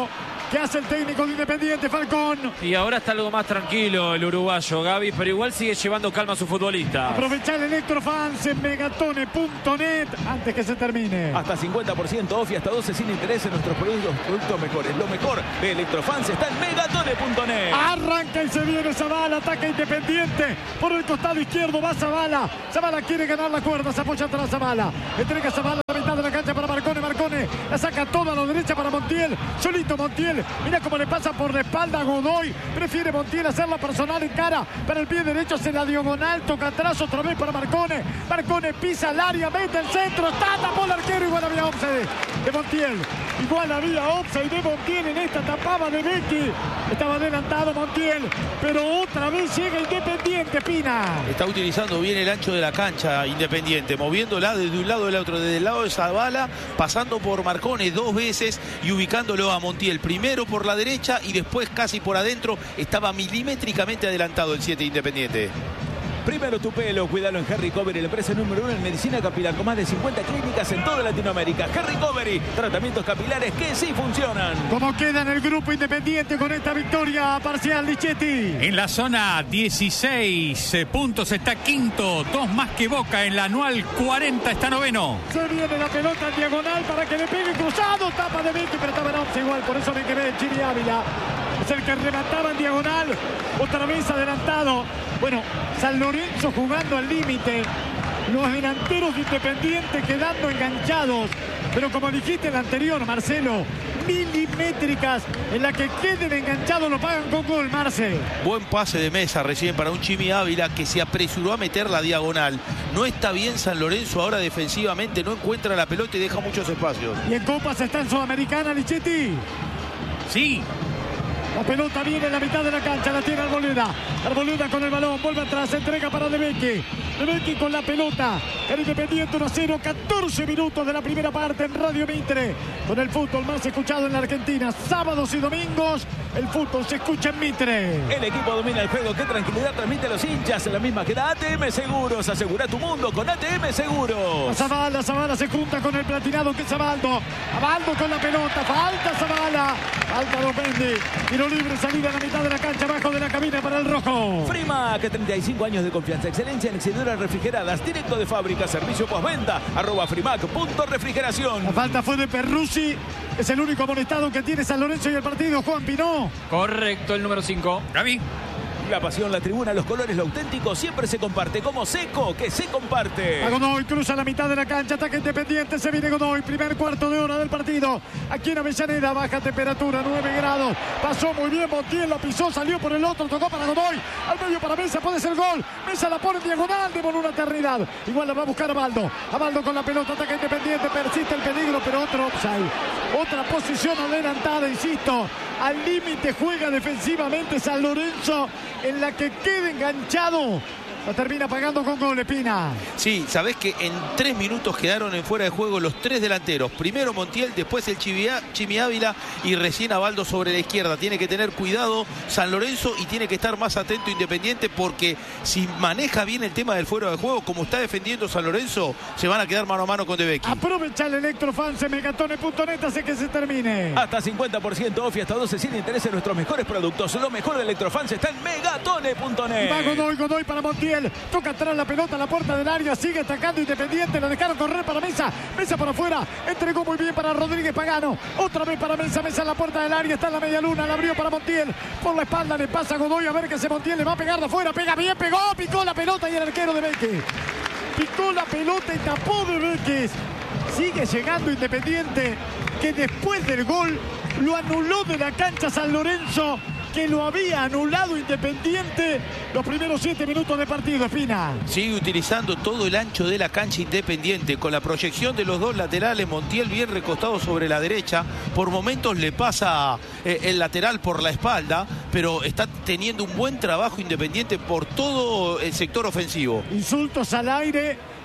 que hace el técnico de Independiente, Falcón. Y ahora está algo más tranquilo el uruguayo, Gaby, pero igual sigue llevando calma a su futbolista. Aprovechar el Electrofans en megatone punto net antes que se termine. Hasta cincuenta por ciento off y hasta doce sin interés en nuestros productos, productos mejores. Lo mejor de Electrofans está en megatone punto net. Arranca y se viene Zavala, ataca Independiente. Por el costado izquierdo va Zavala. Zavala quiere ganar la cuerda, se apoya atrás Zavala. Entrega Zavala a la mitad de la cancha para Marcone. Marcone la saca toda a la derecha para Montiel. Solito Montiel. Mira cómo le pasa por la espalda a Godoy. Prefiere Montiel hacerla personal en cara. Para el pie derecho hace la diagonal. Toca atrás otra vez para Marcone. Marcone pisa el área, mete el centro. Está, tapó el arquero. Igual había offside de Montiel. Igual había offside de Montiel en esta tapada de Becky. Estaba adelantado Montiel. Pero otra vez llega Independiente, Pina. Está utilizando bien el ancho de la cancha Independiente, moviéndola desde un lado del otro, desde el lado de Zavala, pasando por Marcone dos veces y ubicándolo a Montiel, primero por la derecha y después casi por adentro. Estaba milimétricamente adelantado el siete Independiente. Primero tu pelo, cuídalo en Harry Covery, la empresa número uno en medicina capilar, con más de cincuenta clínicas en toda Latinoamérica. Harry Covery, tratamientos capilares que sí funcionan. ¿Cómo queda en el grupo Independiente con esta victoria parcial, Lichetti? En la zona dieciséis puntos está quinto, dos más que Boca. En la anual cuarenta está noveno. Se viene la pelota en diagonal para que le pegue cruzado, tapa de Vicky, pero estaba en offside igual, por eso me quedé en Chiri Ávila. Es el que remataba en diagonal, otra vez adelantado. Bueno, San Lorenzo jugando al límite, los delanteros de Independiente quedando enganchados, pero como dijiste en el anterior, Marcelo, milimétricas en la que queden enganchados lo pagan con gol, Marce. Buen pase de Mesa recién para un Chimi Ávila que se apresuró a meter la diagonal. No está bien San Lorenzo ahora defensivamente, no encuentra la pelota y deja muchos espacios. Y en Copas está en Sudamericana, Lichetti. Sí. La pelota viene en la mitad de la cancha, la tiene Arboleda. Arboleda con el balón, vuelve atrás, entrega para De Becchi. De Becchi con la pelota. El Independiente uno a cero, catorce minutos de la primera parte en Radio Mitre. Con el fútbol más escuchado en la Argentina. Sábados y domingos, el fútbol se escucha en Mitre. El equipo domina el juego, qué tranquilidad transmite a los hinchas. La misma que da A T M Seguros. Asegura tu mundo con A T M Seguros. Zavala, Zavala se junta con el platinado que es Abaldo. Abaldo con la pelota, falta Zavala. Falta Dopendi. Tiro libre, salida a la mitad de la cancha, abajo de la cabina para el rojo. Frimac, treinta y cinco años de confianza, excelencia en exhibidoras refrigeradas, directo de fábrica, servicio postventa, arroba Frimac, punto refrigeración. La falta fue de Perruzzi, es el único amonestado que tiene San Lorenzo y el partido, Juan Pinó. Correcto, el número cinco. Gaby. La pasión, la tribuna, los colores, lo auténtico siempre se comparte. Como Seco, que se comparte. A Godoy, cruza la mitad de la cancha, ataque Independiente, se viene Godoy, primer cuarto de hora del partido. Aquí en Avellaneda, baja temperatura, nueve grados. Pasó muy bien, Montiel la pisó, salió por el otro, tocó para Godoy. Al medio para Mesa, puede ser gol. Mesa la pone en diagonal, de una eternidad. Igual la va a buscar Abaldo. Abaldo con la pelota, ataque Independiente, persiste el peligro, pero otro offside. Otra posición adelantada, insisto. Al límite juega defensivamente San Lorenzo, en la que queda enganchado. La termina pagando con gol, Pina. Sí, sabés que en tres minutos quedaron en fuera de juego los tres delanteros. Primero Montiel, después el Chimi Ávila y recién Abaldo sobre la izquierda. Tiene que tener cuidado San Lorenzo y tiene que estar más atento Independiente, porque si maneja bien el tema del fuera de juego, como está defendiendo San Lorenzo, se van a quedar mano a mano con De Becchi. Aprovecha el Electrofans en megatone punto net, hace que se termine. Hasta cincuenta por ciento off y hasta doce sin interés en nuestros mejores productos. Lo mejor de Electrofans está en megatone punto net. Va Godoy, Godoy para Montiel. Toca atrás la pelota a la puerta del área. Sigue atacando Independiente. Lo dejaron correr para Mesa. Mesa por afuera. Entregó muy bien para Rodríguez Pagano. Otra vez para Mesa. Mesa en la puerta del área. Está en la media luna. La abrió para Montiel. Por la espalda le pasa a Godoy. A ver que se Montiel le va a pegar de afuera. Pega bien, pegó. Picó la pelota y el arquero De Becchi. Picó la pelota y tapó De Becchi. Sigue llegando Independiente, que después del gol lo anuló de la cancha San Lorenzo, que lo había anulado Independiente los primeros siete minutos de partido, Espina. Sigue utilizando todo el ancho de la cancha Independiente, con la proyección de los dos laterales. Montiel bien recostado sobre la derecha. Por momentos le pasa eh, el lateral por la espalda, pero está teniendo un buen trabajo Independiente por todo el sector ofensivo. Insultos al aire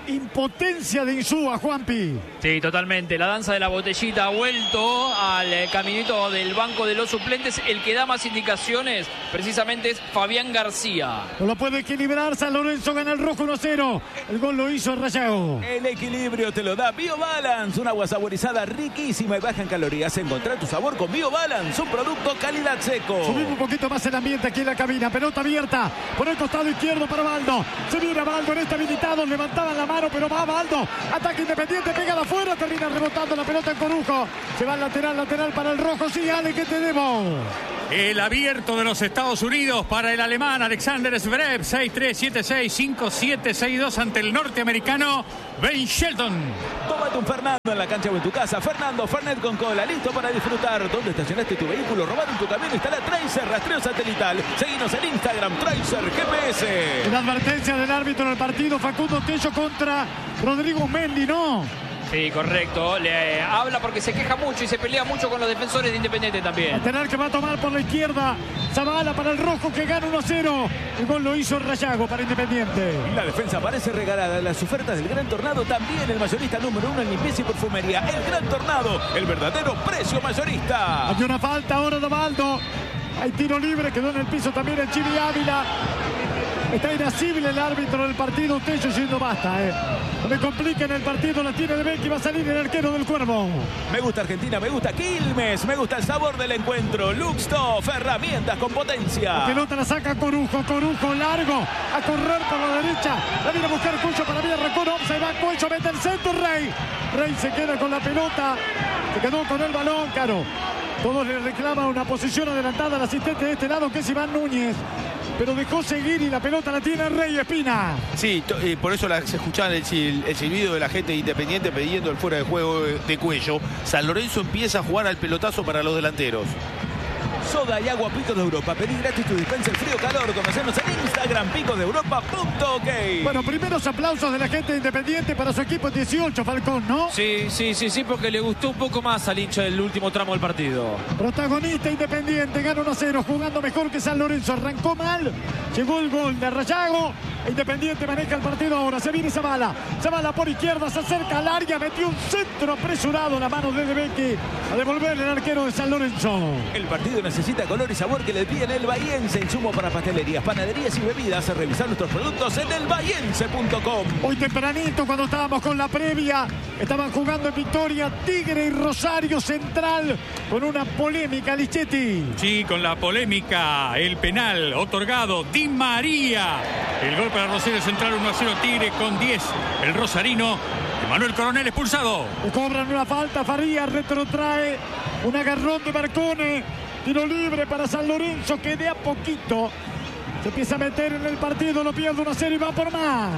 impotencia de Insúa, Juanpi. Sí, totalmente. La danza de la botellita ha vuelto al eh, caminito del banco de los suplentes. El que da más indicaciones precisamente es Fabián García. No lo puede equilibrar. San Lorenzo gana el rojo uno a cero. El gol lo hizo Rayago. El equilibrio te lo da BioBalance, un agua saborizada riquísima y baja en calorías. Encontrar tu sabor con BioBalance, un producto calidad seco. Subimos un poquito más el ambiente aquí en la cabina. Pelota abierta por el costado izquierdo para Baldo. Se viene Baldo en este habilitado. Levantaban la mano, pero va Baldo. Ataque Independiente, pega de afuera. Termina rebotando la pelota en Corujo. Se va al lateral, lateral para el rojo. Sí, Ale, ¿qué tenemos? El abierto de los Estados Unidos para el alemán Alexander Zverev, seis tres, siete seis, cinco siete, seis dos ante el norteamericano Ben Shelton. Tómate un Fernando en la cancha o en tu casa. Fernando, Fernet con cola, listo para disfrutar. ¿Dónde estacionaste tu vehículo? ¿Robaron tu camión? Instala Tracer, rastreo satelital. Seguinos en Instagram, Tracer G P S. La advertencia del árbitro en el partido, Facundo Tello contra Rodrigo Mendy, ¿no? Sí, correcto. Le eh, habla porque se queja mucho y se pelea mucho con los defensores de Independiente también. Lateral que va a tomar por la izquierda. Zavala para el rojo que gana uno a cero. El gol lo hizo Rayago para Independiente. La defensa parece regalada. Las ofertas del Gran Tornado también. El mayorista número uno en limpieza y perfumería. El Gran Tornado, el verdadero precio mayorista. Hay una falta ahora de Baldo. Hay tiro libre, quedó en el piso también el Chimi Ávila. Está irascible el árbitro del partido. Tello diciendo basta, eh. No me compliquen el partido, la tiene de Becky, va a salir el arquero del Cuervo. Me gusta Argentina, me gusta Quilmes, me gusta el sabor del encuentro. Luxtoff, herramientas con potencia. La pelota la saca Corujo, Corujo largo, a correr por la derecha. La viene a buscar Cucho, para mí arrancó Nomsa y va Cucho, mete el centro, Rey. Rey se queda con la pelota, se quedó con el balón, Caro. Todos le reclaman una posición adelantada al asistente de este lado, que es Iván Núñez. Pero dejó seguir y la pelota la tiene Rey Espina. Sí, eh, por eso la, se escuchaba el, el silbido de la gente de Independiente pidiendo el fuera de juego de, de Cuello. San Lorenzo empieza a jugar al pelotazo para los delanteros. Soda y agua Picos de Europa. Pedí gratis tu dispensa el frío calor. Conocernos en Instagram, picos de europa punto ok. Bueno, primeros aplausos de la gente de Independiente para su equipo dieciocho, Falcón, ¿no? Sí, sí, sí, sí, porque le gustó un poco más al hincha del último tramo del partido. Protagonista Independiente, gana uno a cero, jugando mejor que San Lorenzo. Arrancó mal, llegó el gol de Rayago. Independiente maneja el partido ahora. Se viene Zavala. Zavala por izquierda, se acerca al área, metió un centro apresurado en la mano de Debecki a devolverle al arquero de San Lorenzo. El partido necesita color y sabor que le piden el Bahiense. Insumo para pastelerías, panaderías y bebidas. A revisar nuestros productos en el bahiense punto com. Hoy tempranito, cuando estábamos con la previa, estaban jugando en Victoria Tigre y Rosario Central con una polémica, Lichetti. Sí, con la polémica, el penal otorgado Di María. El gol para Rosario Central, uno a cero Tigre con diez. El rosarino Manuel Coronel expulsado. Le cobran una falta, Farías retrotrae un agarrón de Marcone. Tiro libre para San Lorenzo, que de a poquito se empieza a meter en el partido, lo pierde uno a cero y va por más.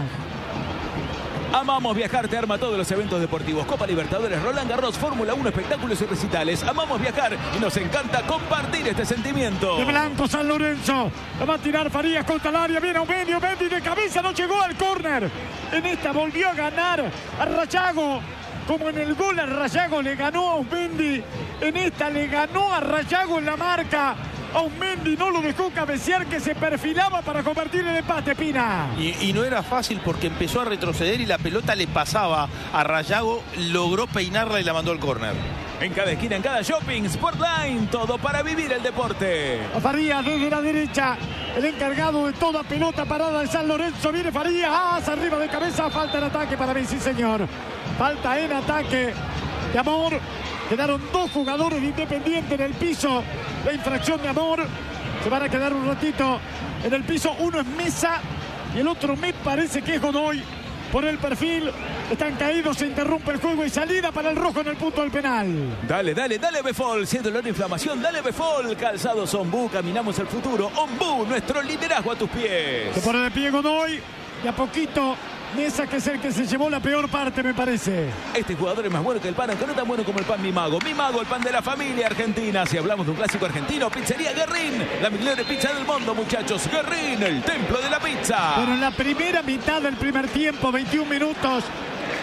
Amamos Viajar, te arma todos los eventos deportivos. Copa Libertadores, Roland Garros, Fórmula uno, espectáculos y recitales. Amamos viajar y nos encanta compartir este sentimiento. De blanco San Lorenzo. La va a tirar Farías contra el área. Viene Omendio, Mendy de cabeza, no llegó al córner. En esta volvió a ganar a Rayago. Como en el gol a Rayago le ganó a Osmendi, en esta le ganó a Rayago en la marca. Osmendi no lo dejó cabecear, que se perfilaba para convertir el empate, Pina. Y, y no era fácil porque empezó a retroceder y la pelota le pasaba a Rayago, logró peinarla y la mandó al córner. En cada esquina, en cada shopping, Sportline, todo para vivir el deporte. A Farías desde la derecha, el encargado de toda pelota parada de San Lorenzo. Viene Farías, ¡ah! Arriba de cabeza, falta en ataque para mí, sí señor. Falta en ataque de Amor. Quedaron dos jugadores de Independiente en el piso. La infracción de Amor. Se van a quedar un ratito en el piso. Uno es Mesa y el otro me parece que es Godoy. Por el perfil, están caídos, se interrumpe el juego y salida para el rojo en el punto del penal. Dale, dale, dale Befol, si es dolor de inflamación, dale Befol. Calzados Ombú, caminamos el futuro. Ombú, nuestro liderazgo a tus pies. Se pone de pie Godoy y a poquito Mesa, que es el que se llevó la peor parte, me parece. Este jugador es más bueno que el pan, aunque no tan bueno como el pan Mi Mago. Mi Mago, el pan de la familia argentina. Si hablamos de un clásico argentino, Pizzería Guerrín, la mejor pizza del mundo, muchachos. Guerrín, el templo de la pizza. Pero en la primera mitad del primer tiempo, veintiún minutos,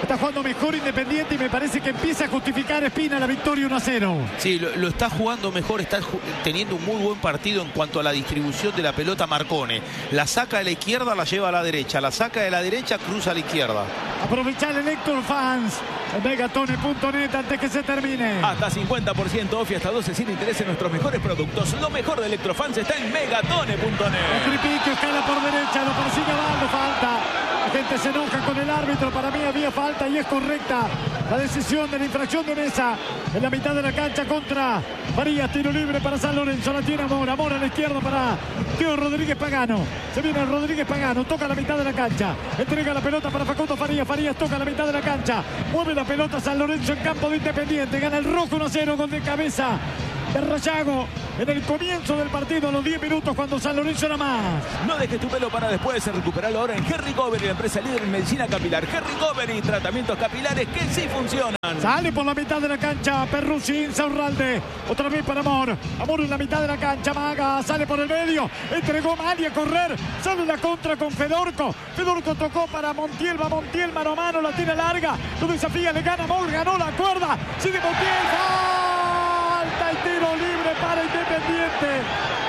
Está jugando mejor Independiente y me parece que empieza a justificar Espina la victoria uno a cero. Sí, lo, lo está jugando mejor, está ju teniendo un muy buen partido en cuanto a la distribución de la pelota Marcone. La saca de la izquierda, la lleva a la derecha. La saca de la derecha, cruza a la izquierda. Aprovechar el Héctor Fans en megatone punto net antes que se termine. Hasta cincuenta por ciento off y hasta doce sin interés en nuestros mejores productos. Lo mejor de Electrofans está en megatone punto net. Tripiquio escala por derecha, lo persigue Baldo, falta. La gente se enoja con el árbitro. Para mí había falta y es correcta la decisión de la infracción de Mesa en la mitad de la cancha contra Farías. Tiro libre para San Lorenzo. La tiene Amor. Amor a la izquierda para Teo Rodríguez Pagano. Se viene Rodríguez Pagano. Toca la mitad de la cancha. Entrega la pelota para Facundo Farías. Farías toca la mitad de la cancha. Mueve la pelota San Lorenzo en campo de Independiente. Gana el rojo uno a cero con de cabeza de Rayago en el comienzo del partido, a los diez minutos, cuando San Lorenzo era más. No dejes tu pelo para después, recuperarlo ahora en Herry Covery, la empresa líder en medicina capilar. Herry Covery, tratamientos capilares que sí funcionan. Sale por la mitad de la cancha Perruzzi, Insaurralde, otra vez para Amor. Amor en la mitad de la cancha, Maga sale por el medio, entregó Mali a correr, sale la contra con Fedorco. Fedorco tocó para Montiel, va Montiel mano a mano, la tira larga, lo desafía, le gana Amor, ganó la cuerda, sigue Montiel, falta y tiro libre para Independiente.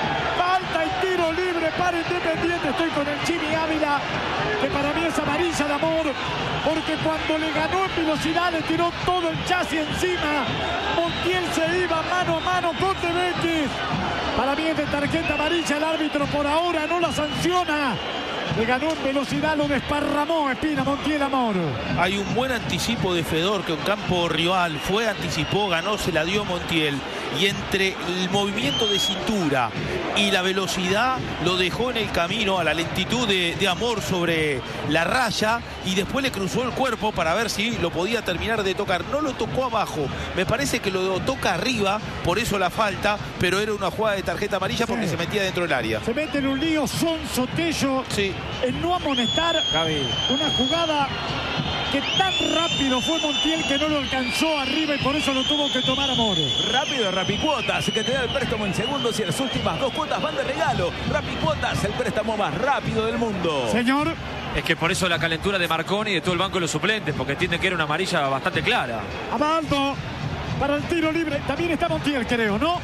Falta y tiro libre para Independiente. Estoy con el Chimi Ávila, que para mí es amarilla de Amor, porque cuando le ganó en velocidad le tiró todo el chasis encima. Montiel se iba mano a mano con De Betis. Para mí es de tarjeta amarilla. El árbitro por ahora no la sanciona. Le ganó en velocidad, lo desparramó Espina, Montiel Amor. Hay un buen anticipo de Fedor, que un campo rival fue, anticipó, ganó, se la dio Montiel. Y entre el movimiento de cintura y la velocidad lo dejó en el camino a la lentitud de, de Amor sobre la raya, y después le cruzó el cuerpo para ver si lo podía terminar de tocar. No lo tocó abajo, me parece que lo toca arriba, por eso la falta, pero era una jugada de tarjeta amarilla porque sí se metía dentro del área. Se mete en un lío Sonso Tello sí. en no amonestar Gaby. Una jugada que tan rápido fue Montiel que no lo alcanzó arriba y por eso lo tuvo que tomar Amor. Rápido Rapicuotas, que te da el préstamo en segundos y las últimas dos cuotas van de regalo. Rapicuotas, el préstamo más rápido del mundo. Señor. Es que por eso la calentura de Marconi y de todo el banco de los suplentes, porque entiende que era una amarilla bastante clara. Abaldo para el tiro libre. También está Montiel, creo, ¿no?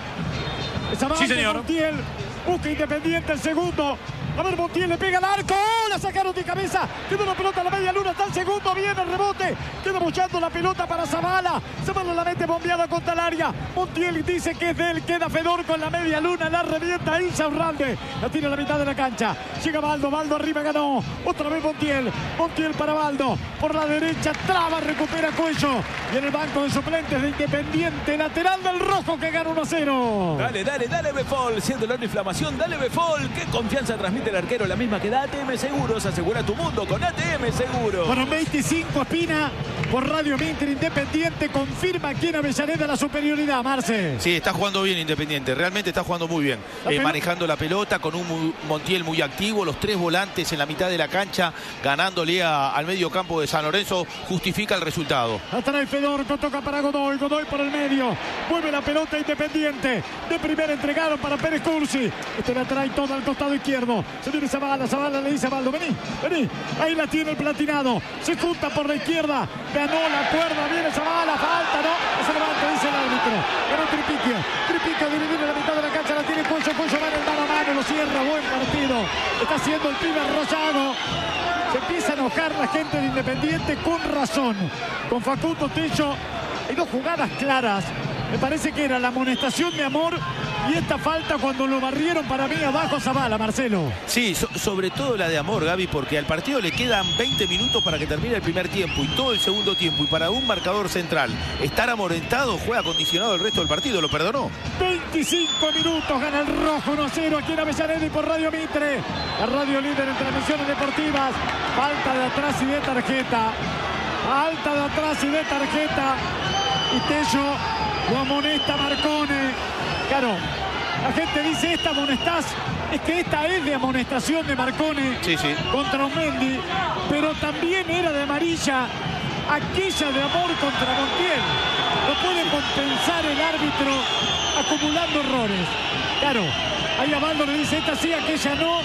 Es Abaldo, sí, señor. Montiel busca Independiente el segundo. A ver, Montiel le pega al arco. ¡Oh! La sacaron de cabeza. Quedó la pelota a la media luna. Está el segundo. Viene el rebote. Queda buchando la pelota para Zavala. Zavala la mete bombeada contra el área. Montiel dice que es de él. Queda Fedorco en la media luna. La revienta Insaurralde. La tira a la mitad de la cancha. Llega Baldo. Baldo arriba ganó. Otra vez Montiel. Montiel para Baldo. Por la derecha. Traba. Recupera Cuello. Y en el banco de suplentes de Independiente. Lateral del rojo que gana uno a cero. Dale, dale, dale Befol. Siendo la inflamación. Dale Befol. Qué confianza transmite el arquero, la misma que da A T M Seguros. Asegura tu mundo con A T M Seguros. Bueno, veinticinco Espina por Radio Mitre. Independiente confirma aquí en Avellaneda la superioridad, Marce. Sí, está jugando bien Independiente, realmente está jugando muy bien. Eh, manejando la pelota con un muy, Montiel muy activo, los tres volantes en la mitad de la cancha, ganándole a, al medio campo de San Lorenzo, justifica el resultado. Atrae Fedorco, toca para Godoy, Godoy por el medio, mueve la pelota Independiente. De primera entregaron para Pérez Cursi. Este la trae todo al costado izquierdo. Se viene Zavala, Zavala le dice a Baldo, vení, vení. Ahí la tiene el platinado. Se junta por la izquierda. Ganó la cuerda, viene Zavala, falta, ¿no? Se levanta, dice el árbitro. Ganó Tripiquio. Tripiquio dividido en la mitad de la cancha, la tiene Cuello, Cuello va en el mano a mano, lo cierra, buen partido. Está haciendo el pibe Rayago. Se empieza a enojar la gente de Independiente con razón. Con Facundo Tello hay dos jugadas claras. Me parece que era la amonestación de Amor y esta falta cuando lo barrieron para mí abajo Zavala, Marcelo. Sí, so, sobre todo la de Amor, Gaby, porque al partido le quedan veinte minutos para que termine el primer tiempo y todo el segundo tiempo. Y para un marcador central estar amorentado, juega condicionado el resto del partido, lo perdonó. veinticinco minutos, gana el rojo uno a cero aquí en Avellaneda y por Radio Mitre. La radio líder en transmisiones deportivas. Falta de atrás y de tarjeta. Falta de atrás y de tarjeta. Y Tello lo amonesta Marcone. Claro, la gente dice esta amonestás. Es que esta es de amonestación de Marcone sí, sí. contra Mendy, pero también era de amarilla aquella de Amor contra Montiel. No puede compensar el árbitro acumulando errores. Claro, ahí a Baldo le dice esta sí, aquella no.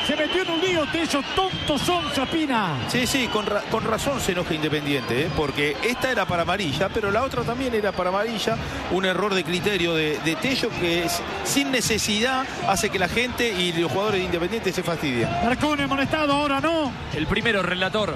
Se metió en un lío, Tello, tontos son, Chapina. Sí, sí, con, ra con razón se enoja Independiente, ¿eh? Porque esta era para amarilla, pero la otra también era para amarilla. Un error de criterio de, de Tello que es, sin necesidad hace que la gente y los jugadores de Independiente se fastidien. Marcone amonestado ahora, ¿no? El primero, relator.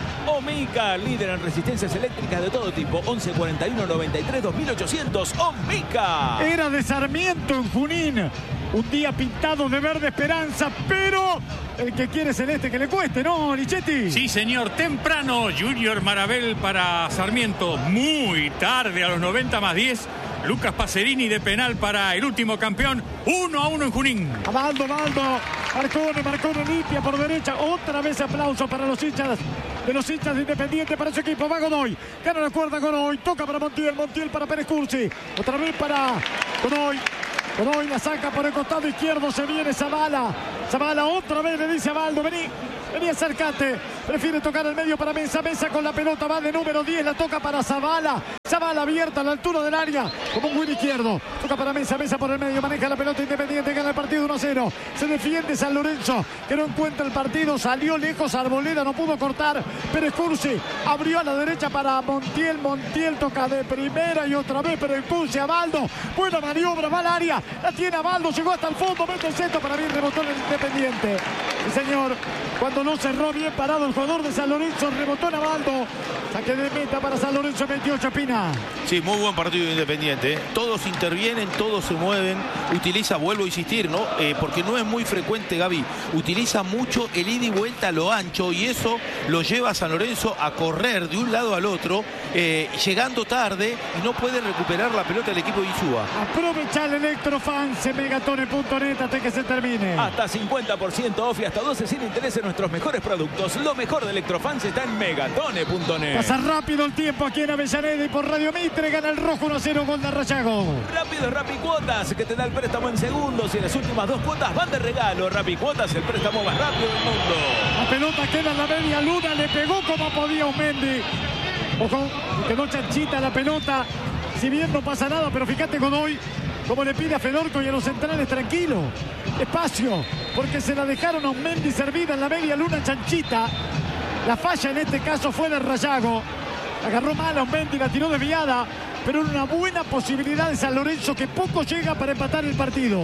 Omica, líder en resistencias eléctricas de todo tipo. once cuarenta y uno noventa y tres dos mil ochocientos. Omica. Era de Sarmiento en Junín. Un día pintado de verde esperanza, pero el que quiere celeste que le cueste, ¿no, Lichetti? Sí, señor. Temprano, Junior Marabel para Sarmiento. Muy tarde, a los noventa más diez. Lucas Pacerini de penal para el último campeón. Uno a uno en Junín. Abaldo, Abaldo. Marcone, Marcone limpia por derecha. Otra vez aplauso para los hinchas de los hinchas de Independiente, para su equipo. Va Godoy. Gana la cuerda Godoy. Toca para Montiel. Montiel para Pérez Cursi. Otra vez para Godoy. Godoy la saca por el costado izquierdo. Se viene Zavala. Zavala otra vez le dice a Abaldo. Vení. Vení, acércate. Prefiere tocar el medio para Mesa. Mesa con la pelota. Va de número diez. La toca para Zavala. Zavala abierta a la altura del área. Como un win izquierdo. Toca para Mesa. Mesa por el medio. Maneja la pelota Independiente. Gana el partido uno a cero. Se defiende San Lorenzo, que no encuentra el partido. Salió lejos Arboleda. No pudo cortar. Pérez Cursi abrió a la derecha para Montiel. Montiel toca de primera y otra vez Pérez Cursi. Abaldo. Buena maniobra. Va al área. La tiene Abaldo. Llegó hasta el fondo. Mete el centro para bien. Rebotó en el Independiente. Sí, señor. Cuando no cerró bien parado el jugador de San Lorenzo, rebotó en Abaldo. Saque de meta para San Lorenzo, veintiocho, Pina. Sí, muy buen partido de Independiente, ¿eh? Todos intervienen, todos se mueven. Utiliza, vuelvo a insistir, ¿no? Eh, porque no es muy frecuente, Gaby. Utiliza mucho el ida y vuelta a lo ancho y eso lo lleva a San Lorenzo a correr de un lado al otro, eh, llegando tarde y no puede recuperar la pelota del equipo de Insúa. Aprovecha el Electrofans en megatone punto net hasta que se termine. Hasta cincuenta por ciento off y hasta doce sin interés en nuestros mejores productos. Lo mejor de Electrofans está en megatone punto net. Pasa rápido el tiempo aquí en Avellaneda y por Radio Mitre. Gana el rojo uno a cero, gol de Rayago. Rápido Rapicuotas, que te da el préstamo en segundos y las últimas dos cuotas van de regalo. Rapicuotas, el préstamo más rápido del mundo. La pelota queda en la media luna, le pegó como podía Umendi. Ojo, quedó chanchita la pelota. Si bien no pasa nada, pero fíjate Godoy como le pide a Fedorco y a los centrales tranquilo, espacio, porque se la dejaron a Umendi servida en la media luna chanchita. La falla en este caso fue de Rayago. Agarró mal a Umendi, la tiró desviada, pero una buena posibilidad de San Lorenzo que poco llega para empatar el partido.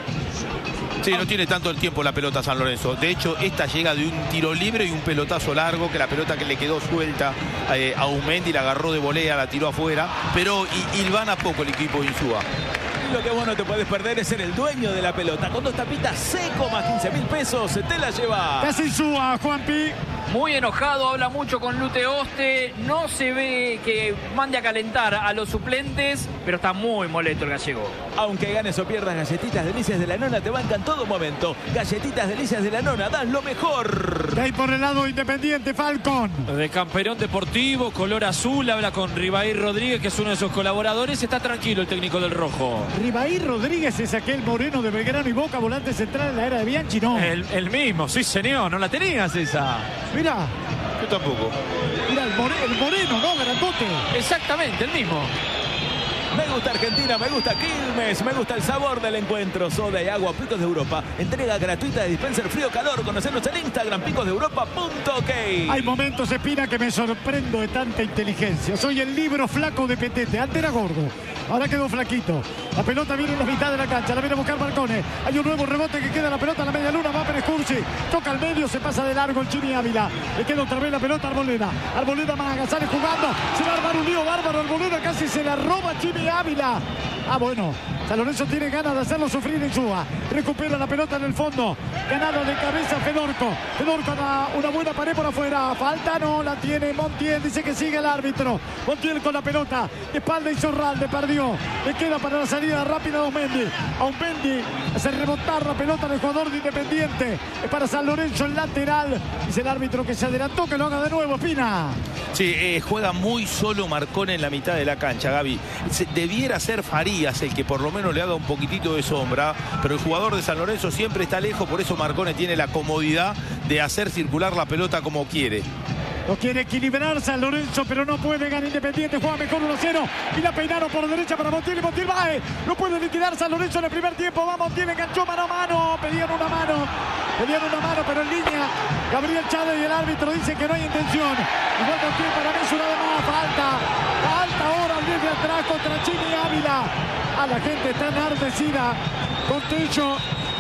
Sí, no tiene tanto el tiempo la pelota San Lorenzo. De hecho, esta llega de un tiro libre y un pelotazo largo, que la pelota que le quedó suelta eh, a Umendi, la agarró de volea, la tiró afuera, pero hilvana poco el equipo de Insúa. Lo que vos no te podés perder es ser el dueño de la pelota. Con dos tapitas seco más quince mil pesos, te la lleva. Casi Insúa, Juanpi. Muy enojado, habla mucho con Lute Oste. No se ve que mande a calentar a los suplentes, pero está muy molesto el gallego. Aunque ganes o pierdas, Galletitas Delicias de la Nona te bancan todo momento. Galletitas Delicias de la Nona, dan lo mejor. De ahí por el lado Independiente, Falcón. De Camperón Deportivo, color azul, habla con Ribaí Rodríguez, que es uno de sus colaboradores. Está tranquilo el técnico del rojo. Ribaí Rodríguez es aquel moreno de Belgrano y Boca, volante central en la era de Bianchi, ¿no? El, el mismo, sí señor, no la tenías esa. Mira. Yo tampoco. Mira, el, more, el moreno, ¿no? Grandote. Exactamente, el mismo. Me gusta Argentina, me gusta Quilmes, me gusta el sabor del encuentro. Soda y agua, Picos de Europa. Entrega gratuita de dispenser frío-calor. Conocernos en Instagram, picos de europa punto ok. Hay momentos, Espina, que me sorprendo de tanta inteligencia. Soy el libro flaco de Petete. Antes era gordo, ahora quedó flaquito. La pelota viene en la mitad de la cancha, la viene a buscar Marcone. Hay un nuevo rebote que queda la pelota en la media luna. Va Pérez Cursi, toca al medio, se pasa de largo el Chimi Ávila. Le queda otra vez la pelota a Arboleda. Arboleda más sale jugando. Se va a armar un lío bárbaro. Arboleda casi se la roba Chimi Ávila. Ah, bueno, San Lorenzo tiene ganas de hacerlo sufrir en Insúa. Recupera la pelota en el fondo. Ganada de cabeza Fedorco. Fedorco da una buena pared por afuera. Falta no, la tiene Montiel. Dice que sigue el árbitro. Montiel con la pelota. Espalda y Zorralde perdió. Le queda para la salida rápida a Umendi. A Umendi hace rebotar la pelota del jugador de Independiente. Es para San Lorenzo el lateral. Dice el árbitro que se adelantó, que lo haga de nuevo, Espina. Sí, eh, juega muy solo Marcone en la mitad de la cancha, Gaby. Se, debiera ser Farías el que por lo menos le haga un poquitito de sombra, pero el jugador de San Lorenzo siempre está lejos, por eso Marcone tiene la comodidad de hacer circular la pelota como quiere. Lo quiere equilibrar San Lorenzo, pero no puede. Gana Independiente, juega mejor uno a cero. Y la peinaron por derecha para Montiel. Y Montiel va. No puede liquidar San Lorenzo en el primer tiempo. Va Montiel, enganchó mano a mano. Pedían una mano. Le dieron una mano, pero en línea. Gabriel Chávez y el árbitro dice que no hay intención. Igual que para mí es una de más falta. Falta ahora al diez de atrás contra Chimi Ávila. A la gente está enardecida con Tello.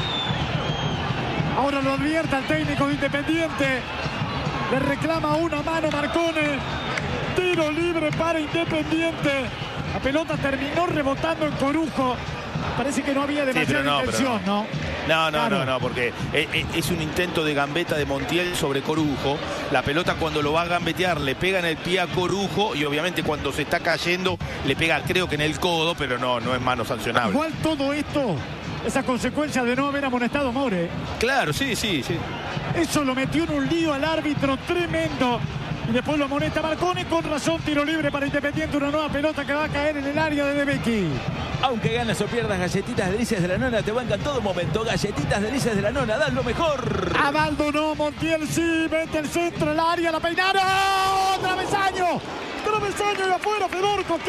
Ahora lo advierte al técnico de Independiente. Le reclama una mano Marcone. Tiro libre para Independiente. La pelota terminó rebotando en Corujo. Parece que no había demasiada sí, no, intención, no. No, no, claro. no, no, porque es un intento de gambeta de Montiel sobre Corujo. La pelota cuando lo va a gambetear le pega en el pie a Corujo y obviamente cuando se está cayendo le pega creo que en el codo, pero no, no es mano sancionable. Igual todo esto, esa consecuencia de no haber amonestado a More. Claro, sí, sí, sí. Eso lo metió en un lío al árbitro tremendo. Y después lo amonesta Marcone, con razón, tiro libre para Independiente, una nueva pelota que va a caer en el área de Debecki. Aunque ganas o pierdas, Galletitas Delicias de la Nona te bancan todo momento. Galletitas Delicias de la Nona, dan lo mejor. Abaldo no, Montiel sí, mete el centro, el área, la peinaron. ¡Travesaño! Travesaño y afuera, Fedorco.